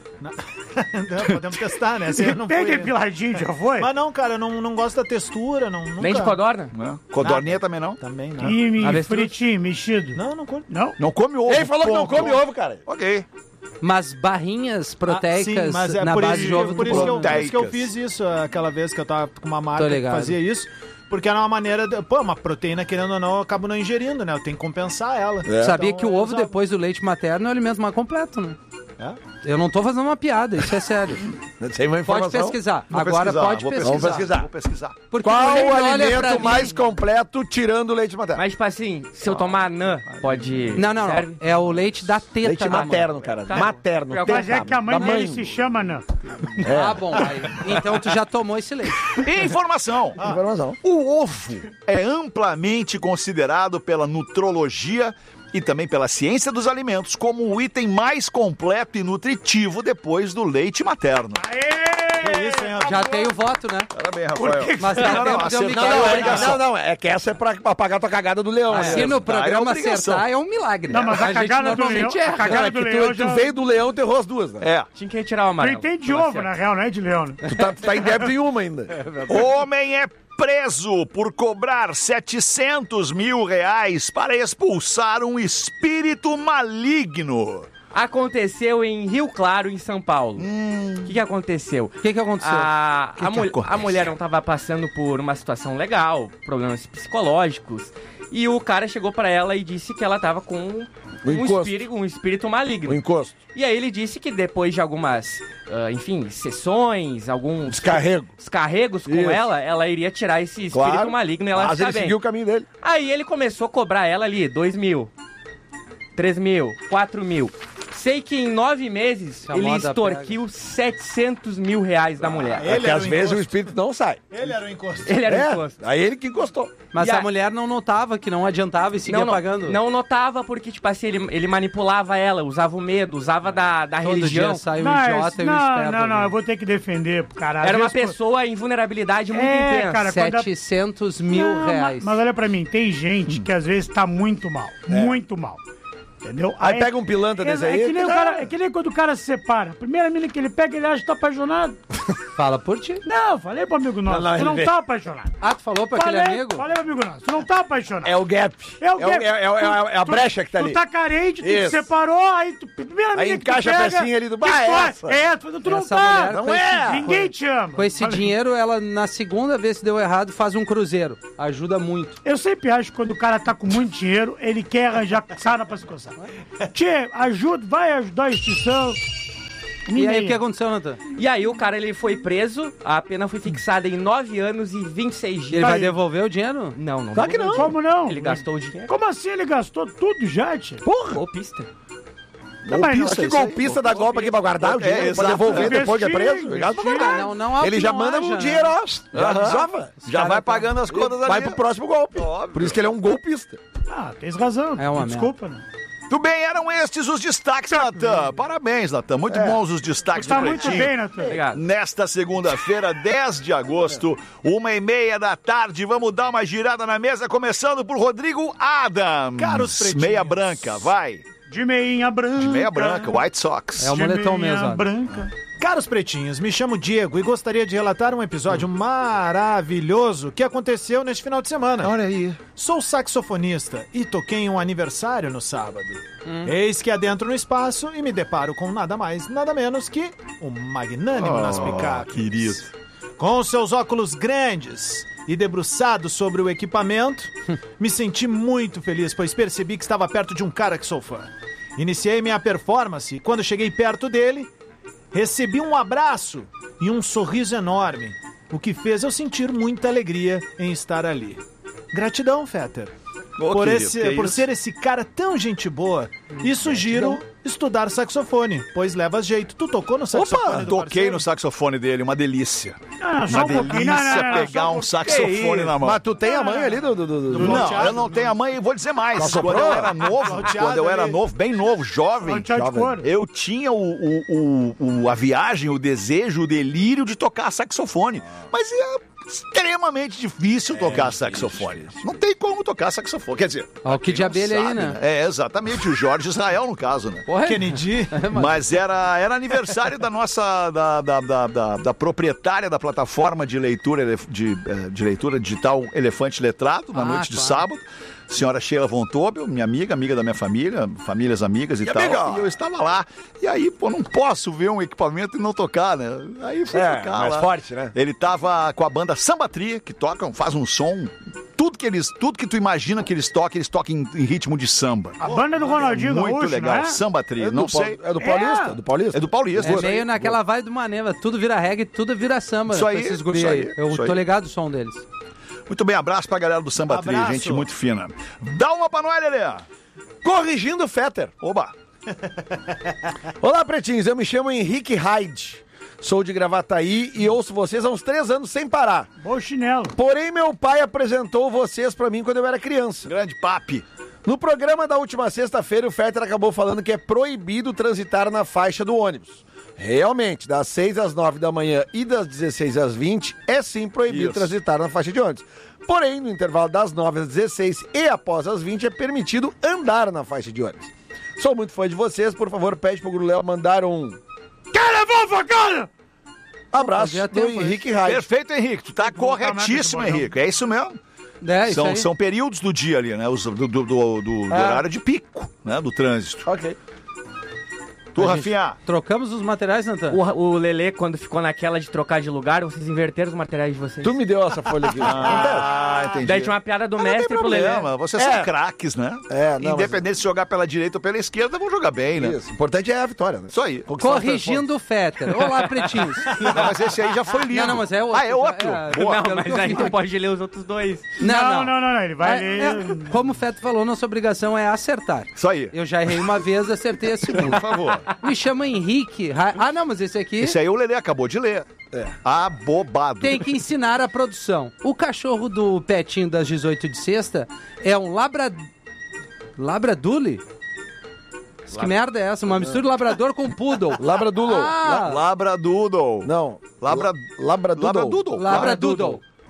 Não, podemos testar, né? Assim, eu não Bem fui... depiladinho, já foi? Mas não, cara, eu não, não gosto da textura, não, nunca... Nem de codorna? É. Codorninha também não? Também não. E me Avestruz? fritinho, mexido. Não, não curto. Não? Não come ovo. Ele falou que não ponto. come ovo, cara. Ok. Mas barrinhas proteicas Ah, sim, mas é na por base isso, de ovo por tu isso que eu, come. por isso que eu Proteicas. fiz isso aquela vez que eu tava com uma marca Tô que ligado. fazia isso. Porque era uma maneira... De, pô, uma proteína, querendo ou não, eu acabo não ingerindo, né? Eu tenho que compensar ela. Sabia Então, que o eu ovo usava. depois do leite materno é o alimento mais completo, né? É? Eu não tô fazendo uma piada, isso é sério. Sem uma Pode informação. pesquisar. Vou Agora pesquisar, pode vou pesquisar. Vamos pesquisar. Vou pesquisar. Porque Qual quando ele o olha pra alimento mim- mais completo tirando o leite materno? Mas, tipo assim, se eu tomar anã, pode... Não, não, serve? não. É o leite da teta Leite da mãe. materno, cara. Tá. Materno. Mas Mas teta, é que a mãe da dele se chama, não. Ah, bom. Aí, então tu já tomou esse leite. Informação. Informação. O ovo é amplamente considerado pela nutrologia e também pela ciência dos alimentos como o item mais completo e nutritivo depois do leite materno. Que isso, hein? Já tem o voto, né? Parabéns, Rafael. Mas dá Não, não, tempo de eu me acertar Não, é não, é, obrigação. não, não, é que essa é pra apagar tua cagada do leão. Se né? no programa é obrigação. acertar, é um milagre. Não, mas a gente cagada do normalmente leão- a erra. cagada Não, é do que leão tu, tu já- veio do leão, tu errou as duas, né? É. Tinha que retirar o Tu amarelo. entende de Tava ovo, certo. na real, não é de leão. né? Tu tá, tu tá em débito em uma ainda. Homem é preso por cobrar setecentos mil reais para expulsar um espírito maligno. Aconteceu em Rio Claro, em São Paulo. O que, que aconteceu? O que que aconteceu? A, Que a, que mul- acontece? a mulher não estava passando por uma situação legal, problemas psicológicos, e o cara chegou pra ela e disse que ela estava com O um encosto. espírito, um espírito maligno. O encosto. E aí ele disse que depois de algumas, ah, enfim, sessões, alguns Descarrego. descarregos com Isso. ela, ela iria tirar esse espírito Claro. maligno e ela Mas ficar ele bem. seguiu o caminho dele. Aí ele começou a cobrar ela ali, dois mil, três mil, quatro mil. Sei que em nove meses Se a ele moda extorquiu setecentos mil reais da mulher. É que às vezes o espírito não sai. Ele era o encosto. Ele era É, o encosto. aí ele que encostou. Mas E a a- mulher não notava que não adiantava e seguia Não, não, pagando. não notava porque, tipo assim, ele, ele manipulava ela, usava o medo, usava da, da Todo religião. dia sai o Não, idiota e o não, esperto. não, não, ali. eu vou ter que defender, cara. Às Era uma vezes, pessoa em vulnerabilidade muito É, intensa. cara, quando a- setecentos mil Não, reais. Mas, mas olha pra mim, tem gente que às vezes tá muito mal, muito mal. Entendeu? Aí pega um pilantra desse aí, É que, nem o que cara, dá- é que nem quando o cara se separa. A primeira mina que ele pega, ele acha que tá apaixonado. Fala por ti. Não, falei pro amigo nosso. Não, não, tu não ele tá vê. apaixonado. Ah, tu falou pra Falei, aquele amigo? falei pro amigo nosso. Tu não tá apaixonado. É o gap. É o É o- gap. é- é- é- é a Tu- brecha que tá tu ali. Tu tá carente, tu te Isso. separou, aí tu... Primeira Aí mina que tu encaixa a pega, pecinha ali do- que Ah, tu- essa. É, tu, tu não Essa tá. mulher, Não com é. esse- Ninguém te ama. Com esse Falei. dinheiro, ela, na segunda vez que deu errado, faz um cruzeiro. Ajuda muito. Eu sempre acho que quando o cara tá com muito dinheiro, ele quer arranjar sarna pra se coçar. Tchê, ajuda, vai ajudar a instituição. E aí, o que aconteceu, Natan? E aí o cara ele foi preso, a pena foi fixada em nove anos e vinte e seis dias. Ele vai devolver o dinheiro? Não, não. Claro que não. Como não? Ele gastou o dinheiro. Como assim ele gastou tudo já, tchê? Porra! Golpista. Não, mas não, Acho que isso aí, golpista dá golpe aqui pra guardar o É, dinheiro, pra exato. devolver depois que é Investir, preso. Já pra guardar. Não, não, algo Ele que já não manda haja, o né? dinheiro, ó. Já Aham. desova. Já vai pagando as contas Vai ali. pro próximo golpe. Por isso que ele é um golpista. Ah, tens razão. É uma Desculpa, né? Tudo bem, eram estes os destaques, Natan. Parabéns, Natan. Muito bons os destaques Tá do muito Pretinho. bem, Natan. Obrigado. Nesta segunda-feira, dez de agosto, uma e meia da tarde, vamos dar uma girada na mesa, começando por Rodrigo Adams. Caros pretinhos. Meia branca, vai. De meinha branca. De meia branca, White Sox. É o De moletom meinha mesmo. ó. branca. Caros pretinhos, me chamo Diego e gostaria de relatar um episódio maravilhoso que aconteceu neste final de semana. Olha aí. Sou saxofonista e toquei em um aniversário no sábado. Eis que adentro no espaço e me deparo com nada mais, nada menos que o magnânimo nas picapes. querido. Com seus óculos grandes e debruçado sobre o equipamento, me senti muito feliz, pois percebi que estava perto de um cara que sou fã. Iniciei minha performance e quando cheguei perto dele, recebi um abraço e um sorriso enorme, o que fez eu sentir muita alegria em estar ali. Gratidão, Fetter. Ô, por querido, esse, que por isso? ser esse cara tão gente boa. E sugiro estudar saxofone, pois leva jeito. Tu tocou no saxofone Opa, do toquei parceiro? no saxofone dele, uma delícia. Ah, só Uma um pouquinho. delícia Não, não, não, pegar só um um saxofone na mão. Mas tu tem a mãe ali do... do, do, do- Não, eu não tenho a mãe, e vou dizer mais. Só Quando soprou? eu era novo, Flauteado quando eu era ali. novo, bem novo, jovem, Flauteado de jovem, couro. eu tinha o, o, o, o- a viagem, o desejo, o delírio de tocar saxofone. Mas é extremamente difícil tocar saxofone. Não tem como tocar saxofone. Quer dizer, Ó, o Kid de abelha aí, né? é exatamente o Jorge Israel, no caso, né? Porra, Kennedy. Mas era, era aniversário da nossa, da, da, da, da, da proprietária da plataforma de leitura, elef- de, eh, de leitura digital Elefante Letrado, na Ah, noite de claro. sábado. Senhora Sheila Von Tobel, minha amiga, amiga da minha família, famílias amigas e, tal. amiga? E eu estava lá. E aí, pô, não posso ver um equipamento e não tocar, né? Aí fui É, tocar mais lá. forte, né? Ele tava com a banda Samba Tri, que tocam, faz um som. Tudo que eles, tudo que tu imagina que eles tocam, eles tocam em, em ritmo de samba. A banda do Ronaldinho Muito Gaúcho, legal, né? Samba Tri. É não do, Pau- sei. É do Paulista? É. Do Paulista? É do Paulista. É isso aí. meio naquela vibe do Maneva. Tudo vira reggae, tudo vira samba. Isso com aí, esses guri isso aí. aí, Eu isso tô aí. ligado o som deles. Muito bem, abraço pra galera do Samba Tri, Abraço. gente muito fina. Dá uma pra nós, Lelê. Corrigindo o Fetter. Oba. Olá, pretinhos. Eu me chamo Henrique Hyde. Sou de Gravataí e ouço vocês há uns três anos sem parar. Bom chinelo. Porém, meu pai apresentou vocês pra mim quando eu era criança. Grande papi. No programa da última sexta-feira, o Fetter acabou falando que é proibido transitar na faixa do ônibus. Realmente, das seis às nove da manhã e das dezesseis às vinte, é sim proibido Isso. transitar na faixa de ônibus. Porém, no intervalo das nove às dezesseis e após as vinte, é permitido andar na faixa de ônibus. Sou muito fã de vocês, por favor, pede pro Gruléo mandar um... Quer levar a facada? Abraço Fazia do tempo, Henrique Hyde. Perfeito, Henrique. Tu tá corretíssimo, Henrique. É isso mesmo. É, isso São, aí. são períodos do dia ali, né? Os, do do, do, do- do É. horário de pico, né? Do trânsito. Ok. Tu, A gente- Rafinha. Trocamos os materiais, Natan? O, o Lelê, quando ficou naquela de trocar de lugar, vocês inverteram os materiais de vocês. Tu me deu essa folha aqui. Ah, entendi. Daí tinha uma piada do Mas não tem mestre pro Lelê. problema, vocês É. são craques, né? É, não, Independente se jogar pela direita ou pela esquerda, vão jogar bem, né? Isso. O importante é a vitória, né? Isso aí. Corrigindo o Fetter. Olá, pretinhos. Não, mas esse aí já foi lido. Não, não, mas é outro. Ah, é outro? É, Boa. Não, mas aí tu pode ler os outros dois. Não, não, não, não, ele vai É, ler. é, como o Feto falou, nossa obrigação é acertar. Isso aí. Eu já errei uma vez, acertei a segunda. Por favor. Me chama Henrique. Ra- Ah, não, mas esse aqui Esse aí o Lelê acabou de ler. É. Abobado. tem que ensinar a produção. O cachorro do Petinho das dezoito de sexta é um labra... Labradule? Mas que merda é essa? Uma mistura de labrador com poodle. Labradoodle. Ah, Labradoodle. Não. Labra... Labradoodle. Labradoodle. Labradoodle.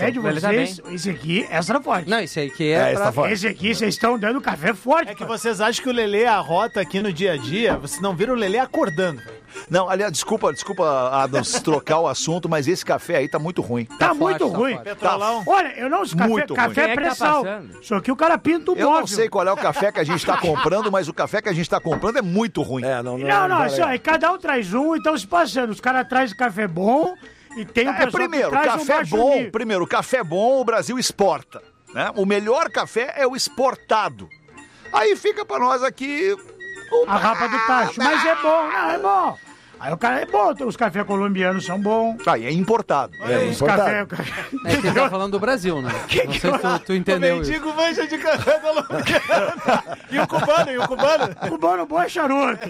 café de Ele tá vocês, esse aqui, extra forte. Não, esse aqui é, É, pra... tá forte. Esse aqui, vocês estão dando café forte. É que vocês acham que o Lelê arrota aqui no dia a dia, vocês não viram o Lelê acordando. Não, aliás, desculpa, desculpa, Adams, trocar o assunto, mas esse café aí tá muito ruim. Tá, tá muito forte, ruim. Tá tá Olha, eu não sei, café, café é pressão. Tá Só que o cara pinta o eu móvel. Eu não sei qual é o café que a gente tá comprando, mas o café que a gente tá comprando é muito ruim. É, não, não, não, não assim, ó, cada um traz um, então se passando. Os caras trazem café bom e tem o é, primeiro, que traz café um bom, nível. primeiro, café bom o Brasil exporta, né? O melhor café é o exportado. Aí fica pra nós aqui a rapa do tacho, mas é bom, não, é bom. Aí o cara é bom, os cafés colombianos são bons. Aí é importado. É, é os importado. Café, café... É que ele tá falando do Brasil, né? Que não que sei se tu, tu entendeu. O mendigo manja de café colombiano. E o cubano, e o cubano? O cubano bom é charuto.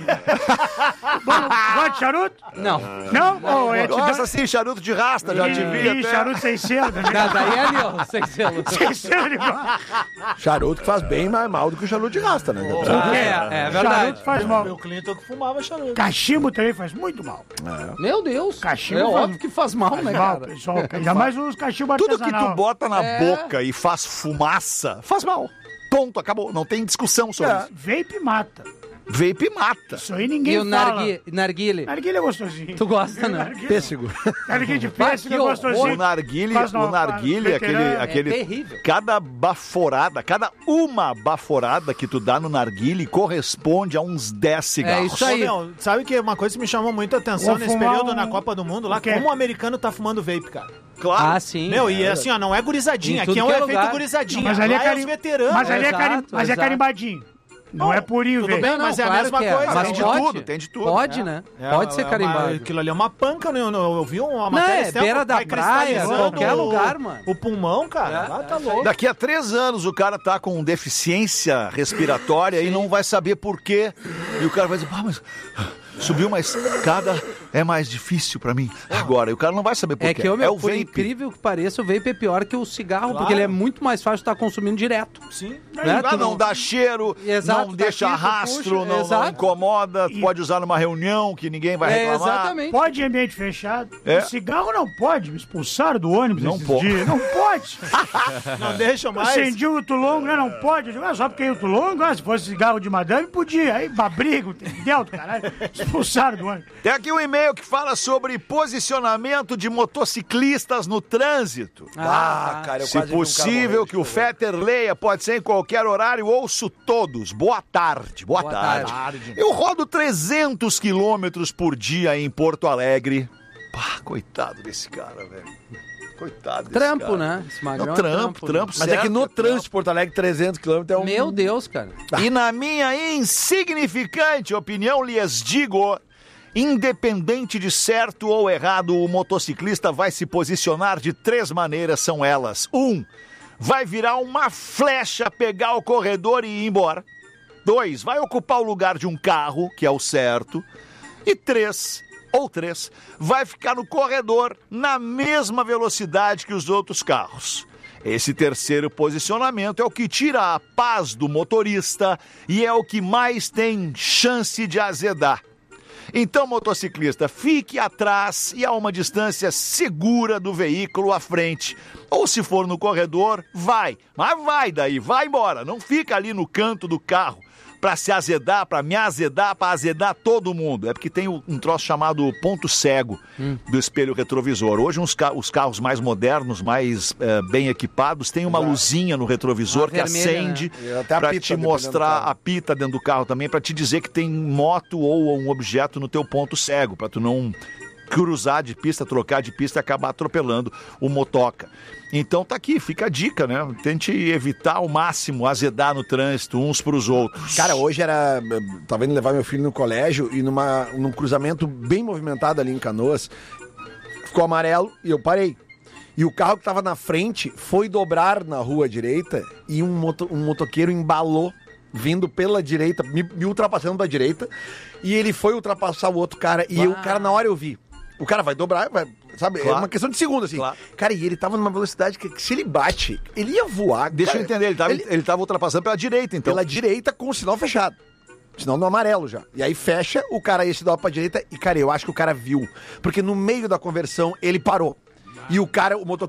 Cubano, gosta de charuto? Não. Não? não oh, é Nossa, sim, charuto de rasta, já te vi. Ih, charuto sem selo. Né? Daí é ali, ó, sem selo. Sem selo de Charuto que faz bem mais mal do que o charuto de rasta, né? Oh, é, é verdade. Charuto faz mal. Meu Clinton que fumava charuto. Cachimbo também faz muito mal. É. Meu Deus. Cachimbo é faz... óbvio que faz mal, faz né, mal, cara? Pessoal, ainda mais os cachimbos Tudo que tu bota na é. boca e faz fumaça, faz mal. Ponto, acabou. Não tem discussão sobre é. isso. Vape mata. Vape mata. Isso aí ninguém e o fala. nargui, narguile? Narguile é gostosinho. Tu gosta, né? Narguile. Pêssego. Narguile de pêssego é gostosinho. O narguile, o narguile, aquele, aquele... É terrível. Cada baforada, cada uma baforada que tu dá no narguile corresponde a uns dez cigarros. É isso aí. Ô, meu, sabe que uma coisa que me chamou muito a atenção Vou nesse fumar período um... na Copa do Mundo, lá, como o americano tá fumando vape, cara. Claro. Ah, sim. Meu, é. e assim, ó, não é gurizadinha. Em tudo Aqui é um que é efeito lugar. gurizadinha. Mas ali é, Lá carim... os veteranos. mas ali é, carim... Exato, mas é exato. carimbadinho. Não Bom, é purinho, tudo velho. bem, mas é a claro mesma que é. coisa. Mas Não, tem de pode, tudo, tem de tudo. Pode, né? É, pode ser é uma- carimbado. Aquilo ali é uma panca, né? Eu, eu vi uma Não, matéria... é esse tempo, beira da vai praia, cristalizando qualquer o- lugar, mano. O pulmão, cara, lá tá louco. Daqui a três anos o cara tá com deficiência respiratória e não vai saber por quê. E o cara vai dizer, ah, mas subiu uma escada, é mais difícil pra mim. Agora, e o cara não vai saber por É quê. que, ô, meu, é o por vape. incrível que pareça, o vape é pior que o cigarro, Claro. porque ele é muito mais fácil de estar consumindo direto. Sim. Né? Ah, Tu não dá cheiro, Exato, não tá deixa aqui, tu rastro, puxa, não, não exato. incomoda, pode usar numa reunião que ninguém vai É, reclamar. exatamente. Pode em ambiente fechado. É. O cigarro não pode. Me expulsaram do ônibus Não esses pode. dias. Não pode. Não deixa mais. Acendi o Tulongo, né? Não pode. Eu digo, ah, só porque é o Tulongo, ah, se fosse cigarro de madame, podia. Aí, babrigo, entendeu? Caralho. Expulsaram do ônibus. Tem aqui um e-mail que fala sobre posicionamento de motociclistas no trânsito. Ah, cara, eu Se quase vi um cara possível morrer que o Fetter leia, pode ser em qualquer horário, ouço todos. Boa tarde, boa, Boa tarde. tarde. Eu rodo trezentos quilômetros por dia em Porto Alegre. Pá, coitado desse cara, velho. Coitado desse Trampo, cara. né? Esse magrão Não, é trampo, trampo, Mas é que certo, no é trânsito de Porto Alegre, trezentos quilômetros é um... Meu Deus, cara. E na minha insignificante opinião, lhes digo, independente de certo ou errado, o motociclista vai se posicionar de três maneiras, são elas. Um, vai virar uma flecha, pegar o corredor e ir embora. Dois, vai ocupar o lugar de um carro, que é o certo. E três, ou três, vai ficar no corredor na mesma velocidade que os outros carros. Esse terceiro posicionamento é o que tira a paz do motorista e é o que mais tem chance de azedar. Então, motociclista, fique atrás e a uma distância segura do veículo à frente. Ou se for no corredor, vai. Mas vai daí, vai embora. Não fica ali no canto do carro para se azedar, para me azedar, para azedar todo mundo. É porque tem um troço chamado ponto cego hum. do espelho retrovisor. Hoje uns ca- os carros mais modernos, mais é, bem equipados, tem uma Exato. luzinha no retrovisor uma que vermelha, acende né? para te mostrar a pita dentro do carro também, para te dizer que tem moto ou um objeto no teu ponto cego, para tu não cruzar de pista, trocar de pista e acabar atropelando o motoca. Então tá aqui, fica a dica, né? Tente evitar ao máximo azedar no trânsito uns pros outros. Cara, hoje era... Tava indo levar meu filho no colégio e numa, num cruzamento bem movimentado ali em Canoas, ficou amarelo e eu parei. E o carro que tava na frente foi dobrar na rua direita e um, moto, um motoqueiro embalou vindo pela direita, me, me ultrapassando da direita, e ele foi ultrapassar o outro cara e eu, o cara na hora eu vi. O cara vai dobrar, vai, sabe? Claro. É uma questão de segundo, assim. Claro. Cara, e ele tava numa velocidade que, que se ele bate, ele ia voar. Deixa cara, eu entender, ele tava, ele... ele tava ultrapassando pela direita, então. Pela direita com o sinal fechado. Sinal no amarelo já. E aí fecha, o cara esse dá pra direita e, cara, eu acho que o cara viu. Porque no meio da conversão, ele parou. E o cara, o motoqueiro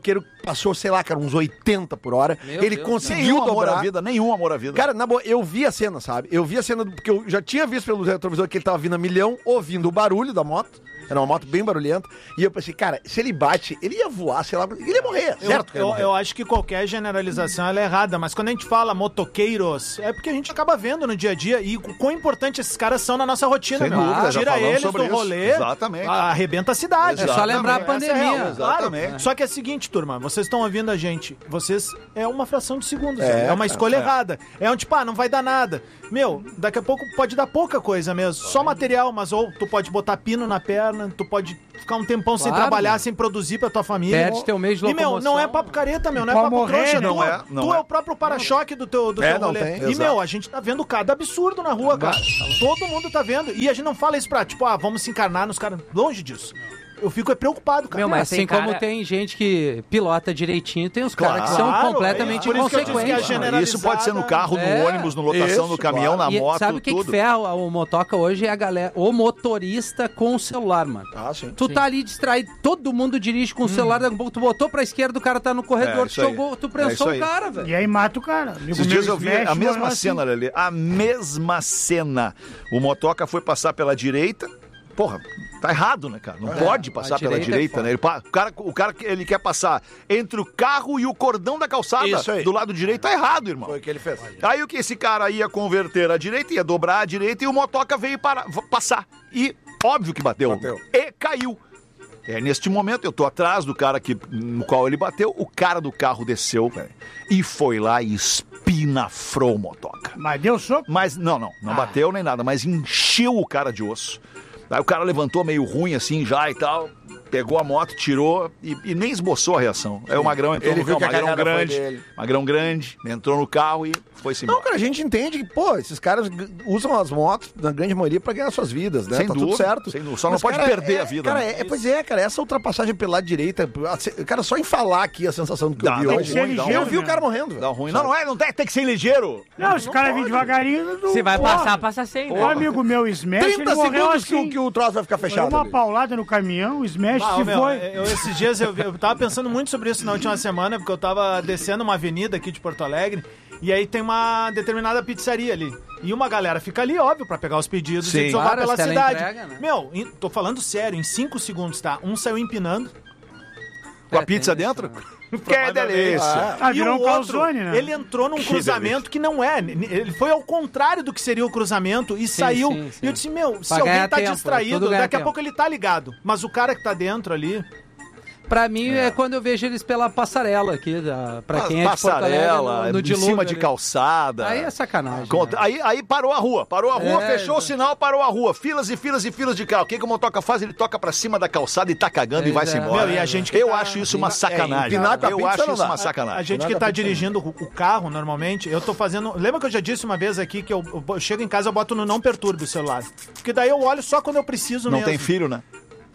passou, sei lá, cara, uns oitenta por hora. Meu ele Deus, conseguiu nenhum dobrar. amor à vida, nenhum amor à vida. Cara, na boa, eu vi a cena, sabe? Eu vi a cena, do- porque eu já tinha visto pelo retrovisor que ele tava vindo a milhão, ouvindo o barulho da moto. Era uma moto bem barulhenta. E eu pensei, cara, se ele bate, ele ia voar, sei lá, ele ia morrer, Eu, certo? que ele ia eu, morrer. eu acho que qualquer generalização ela é errada, mas quando a gente fala motoqueiros, é porque a gente acaba vendo no dia a dia e o quão importante esses caras são na nossa rotina, Sem meu. dúvida, já Tira falamos eles sobre do isso. rolê, Exatamente. a- arrebenta a cidade. É só lembrar a Essa é pandemia. real, claro. Exatamente. Só que é o seguinte, turma, vocês estão ouvindo a gente, vocês é uma fração de segundos, É, é, é uma cara, escolha é. errada. É um tipo, ah, não vai dar nada. Meu, daqui a pouco pode dar pouca coisa mesmo, só material, mas ou tu pode botar pino na perna, tu pode ficar um tempão sem Claro, trabalhar, meu. sem produzir pra tua família. Perde teu mês de E, meu, não locomoção. é papo careta, meu, não é Pode papo morrer, trouxa. não tu é, não tu é. é. o próprio para-choque do teu, do É, teu não rolê. tem, E, exato. meu, a gente tá vendo cada absurdo na rua, cara. Todo mundo tá vendo. E a gente não fala isso pra, tipo, ah, vamos se encarnar nos caras. Longe disso. Eu fico é preocupado, cara. Meu, mas assim tem como cara- tem gente que pilota direitinho, tem os caras que Claro, são completamente é por isso que eu disse que a inconsequentes. generalizada- Isso pode ser no carro, no É, ônibus, no lotação, isso, no caminhão, claro. na E moto, sabe o que, que tudo. ferra o motoca hoje? É a galera, o motorista com o celular, mano. Ah, sim. Tu tá ali distraído, todo mundo dirige com o celular, daqui a pouco tu botou pra esquerda, o cara tá no corredor, É, tu isso aí. jogou, tu É prensou isso aí. o cara, velho. E aí mata o cara. Amigo Esses meu, dias eu vi smash, a mesma morreu assim. cena, Lelê. A mesma cena. O motoca foi passar pela direita. Porra, tá errado, né, cara? Não pode passar a pela direita é direita, foda. né? Ele, pa- o, cara, o cara, ele quer passar entre o carro e o cordão da calçada. Isso aí. Do lado direito, tá errado, irmão. Foi o que ele fez. Aí o que esse cara ia converter à direita, ia dobrar à direita e o motoca veio para v- passar. E óbvio que bateu. Bateu. E caiu. É, neste momento, eu tô atrás do cara que, no qual ele bateu, o cara do carro desceu, velho, e foi lá e espinafrou o motoca. Mas deu soco? Mas, não, não, não bateu nem nada, mas encheu o cara de osso. Aí o cara levantou meio ruim assim já e tal, pegou a moto, tirou e, e nem esboçou a reação. Aí o Magrão entrou Ele no viu carro, que a Magrão cagada foi grande, dele. Magrão grande, entrou no carro e foi-se Não, embora. cara, a gente entende que, pô, esses caras g- usam as motos, na grande maioria, pra ganhar suas vidas, né? Sem tá dúvida, tudo certo. sem dúvida. Só não Mas, pode cara, perder é- a vida, Cara, né? é, pois é, cara, essa ultrapassagem pela direita, cara, só em falar aqui a sensação do que Dá- eu vi dá hoje. ruim, dá eu ruim, vi o né? cara morrendo, Dá velho. ruim. Não, não é, não tem, tem que ser ligeiro. Não, esse cara vem devagarinho. do- Se vai Porra. passar, passa sem, O né? amigo meu, Smash, ele trinta morreu segundos que, assim. o, que o troço vai ficar Foi fechado. uma ali. paulada no caminhão, o Smash Ah, se meu, foi. eu, esses dias eu, vi- eu tava pensando muito sobre isso na última semana, porque eu tava descendo uma avenida aqui de Porto Alegre, e aí tem uma determinada pizzaria ali. E uma galera fica ali, óbvio, pra pegar os pedidos Sim. e desovar Claro, pela se ela cidade. entrega, né? Meu, em- tô falando sério, em cinco segundos, tá? Um saiu empinando. Com a É, pizza tem dentro? Que Provavelmente. delícia. Ah, E virou o um outro, calzone, né? ele entrou num Que cruzamento que não é. Ele foi ao contrário do que seria o cruzamento e saiu. sim, sim. E eu disse, meu, se Pra alguém ganhar tá tempo, distraído, tudo ganha daqui a tempo. pouco ele tá ligado. Mas o cara que tá dentro ali. Pra mim é. quando eu vejo eles pela passarela aqui, da, pra quem é de Porto Passarela, Alegre, no, no em dilúvio cima de ali. calçada. Aí é sacanagem. Conta- né? Aí, aí parou a rua, parou a rua, É, fechou o sinal, parou a rua. Filas e filas e filas de carro. O que, que o motoca faz? Ele toca pra cima da calçada e tá cagando e É, vai-se é. embora. Meu, e a gente que Eu tá- acho isso uma É, sacanagem. empinar com a Eu pizza acho não isso dá. uma A sacanagem. gente que tá dirigindo o o carro normalmente, eu tô fazendo. Lembra que eu já disse uma vez aqui que eu, eu bo- chego em casa eu boto no não perturbe o celular. Porque daí eu olho só quando eu preciso Não mesmo. tem filho, né?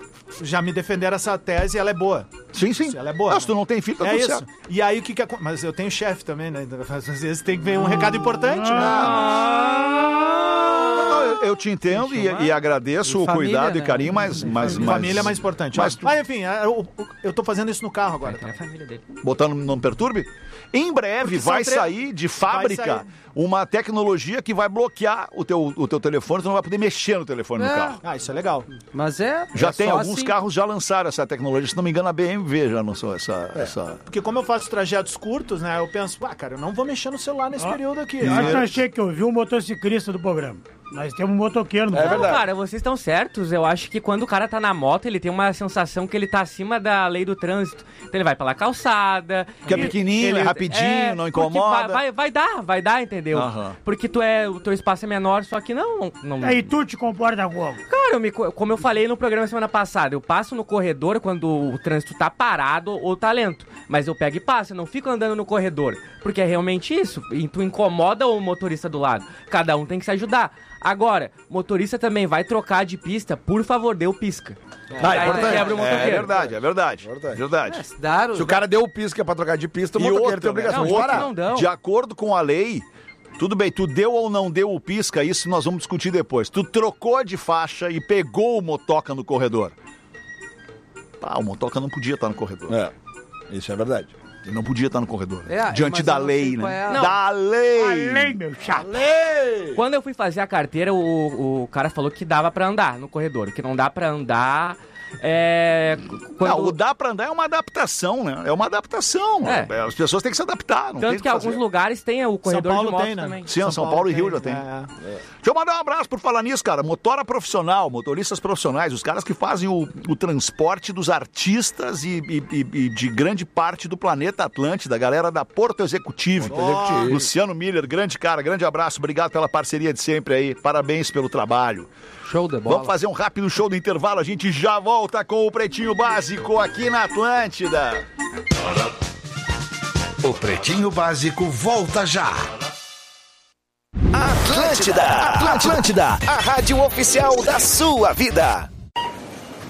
Já me defenderam essa tese e ela é boa. Sim, sim. Ela é boa. Não, se tu não tem filho, tá é tudo isso. certo. E aí o que que acon- Mas eu tenho chefe também, né? Às vezes tem que ver um recado importante, Não, não, né? eu, eu te entendo e, e agradeço E o família, cuidado e né? carinho, mas, mas, mas Família é mais importante. Mas Mas, tu- enfim, eu, eu tô fazendo isso no carro agora. É a família dele. botando no não perturbe. Em breve Porque são vai tre- sair de fábrica vai sair. uma tecnologia que vai bloquear o teu, o teu telefone, tu não vai poder mexer no telefone do É. carro. Ah, isso é legal. Mas é. Já é tem só alguns assim. carros já lançaram essa tecnologia, se não me engano a B M W já lançou essa... essa... Porque como eu faço trajetos curtos, né? Eu penso, ah, cara, eu não vou mexer no celular nesse Ó, período aqui. Eu acho que eu achei que eu vi um motociclista do programa. Nós temos um motoqueiro no É programa. verdade. Cara, vocês estão certos. Eu acho que quando o cara tá na moto, ele tem uma sensação que ele tá acima da lei do trânsito. Então ele vai pela calçada. Que é ele- pequenininho, é rapidinho, não porque incomoda. Vai, vai, vai dar, vai dar, entendeu? Aham. Porque tu é, o teu espaço é menor, só que não... não Aí tu te comporta como? Cara, eu me co- como eu falei no programa semana passada, eu passo no corredor quando o trânsito tá parado ou tá lento. Mas eu pego e passo, eu não fico andando no corredor. Porque é realmente isso. E tu incomoda o motorista do lado. Cada um tem que se ajudar. Agora, motorista também vai trocar de pista, por favor, dê o pisca. Ah, Aí é tu importante. quebra o É motoqueiro. verdade, é verdade. Verdade. Daram, Se o cara deu o pisca pra trocar de pista, o E motoqueiro outro, tem obrigação né? de Outro parar. não dão. De acordo com a lei, tudo bem, tu deu ou não deu o pisca, isso nós vamos discutir depois. Tu trocou de faixa e pegou o motoca no corredor. Ah, o motoca não podia estar no corredor. É. Isso é verdade. Ele não podia estar no corredor. É, diante mas da eu não lei, sei qual né? é a- Não. Da lei! A lei, meu chato. Quando eu fui fazer a carteira, o, o cara falou que dava pra andar no corredor. Que não dá pra andar... É... Quando... Não, o dá pra andar é uma adaptação, né? É uma adaptação. É. As pessoas têm que se adaptar. Não tem Tanto que alguns fazer. lugares tem o corredor Paulo de moto tem, né? também. Sim, São, São Paulo, e Rio já tem. É. Deixa eu mandar um abraço por falar nisso, cara. Motora profissional, motoristas profissionais, os caras que fazem o, o transporte dos artistas e, e- e- e de grande parte do planeta Atlântida, a galera da Porto Executivo. Executivo. Luciano Miller, grande cara, grande abraço, obrigado pela parceria de sempre aí, parabéns pelo trabalho. Show de bola. Vamos fazer um rápido show do intervalo, a gente já volta com o Pretinho Básico aqui na Atlântida. O Pretinho Básico volta já. Atlântida, Atlântida, a rádio oficial da sua vida.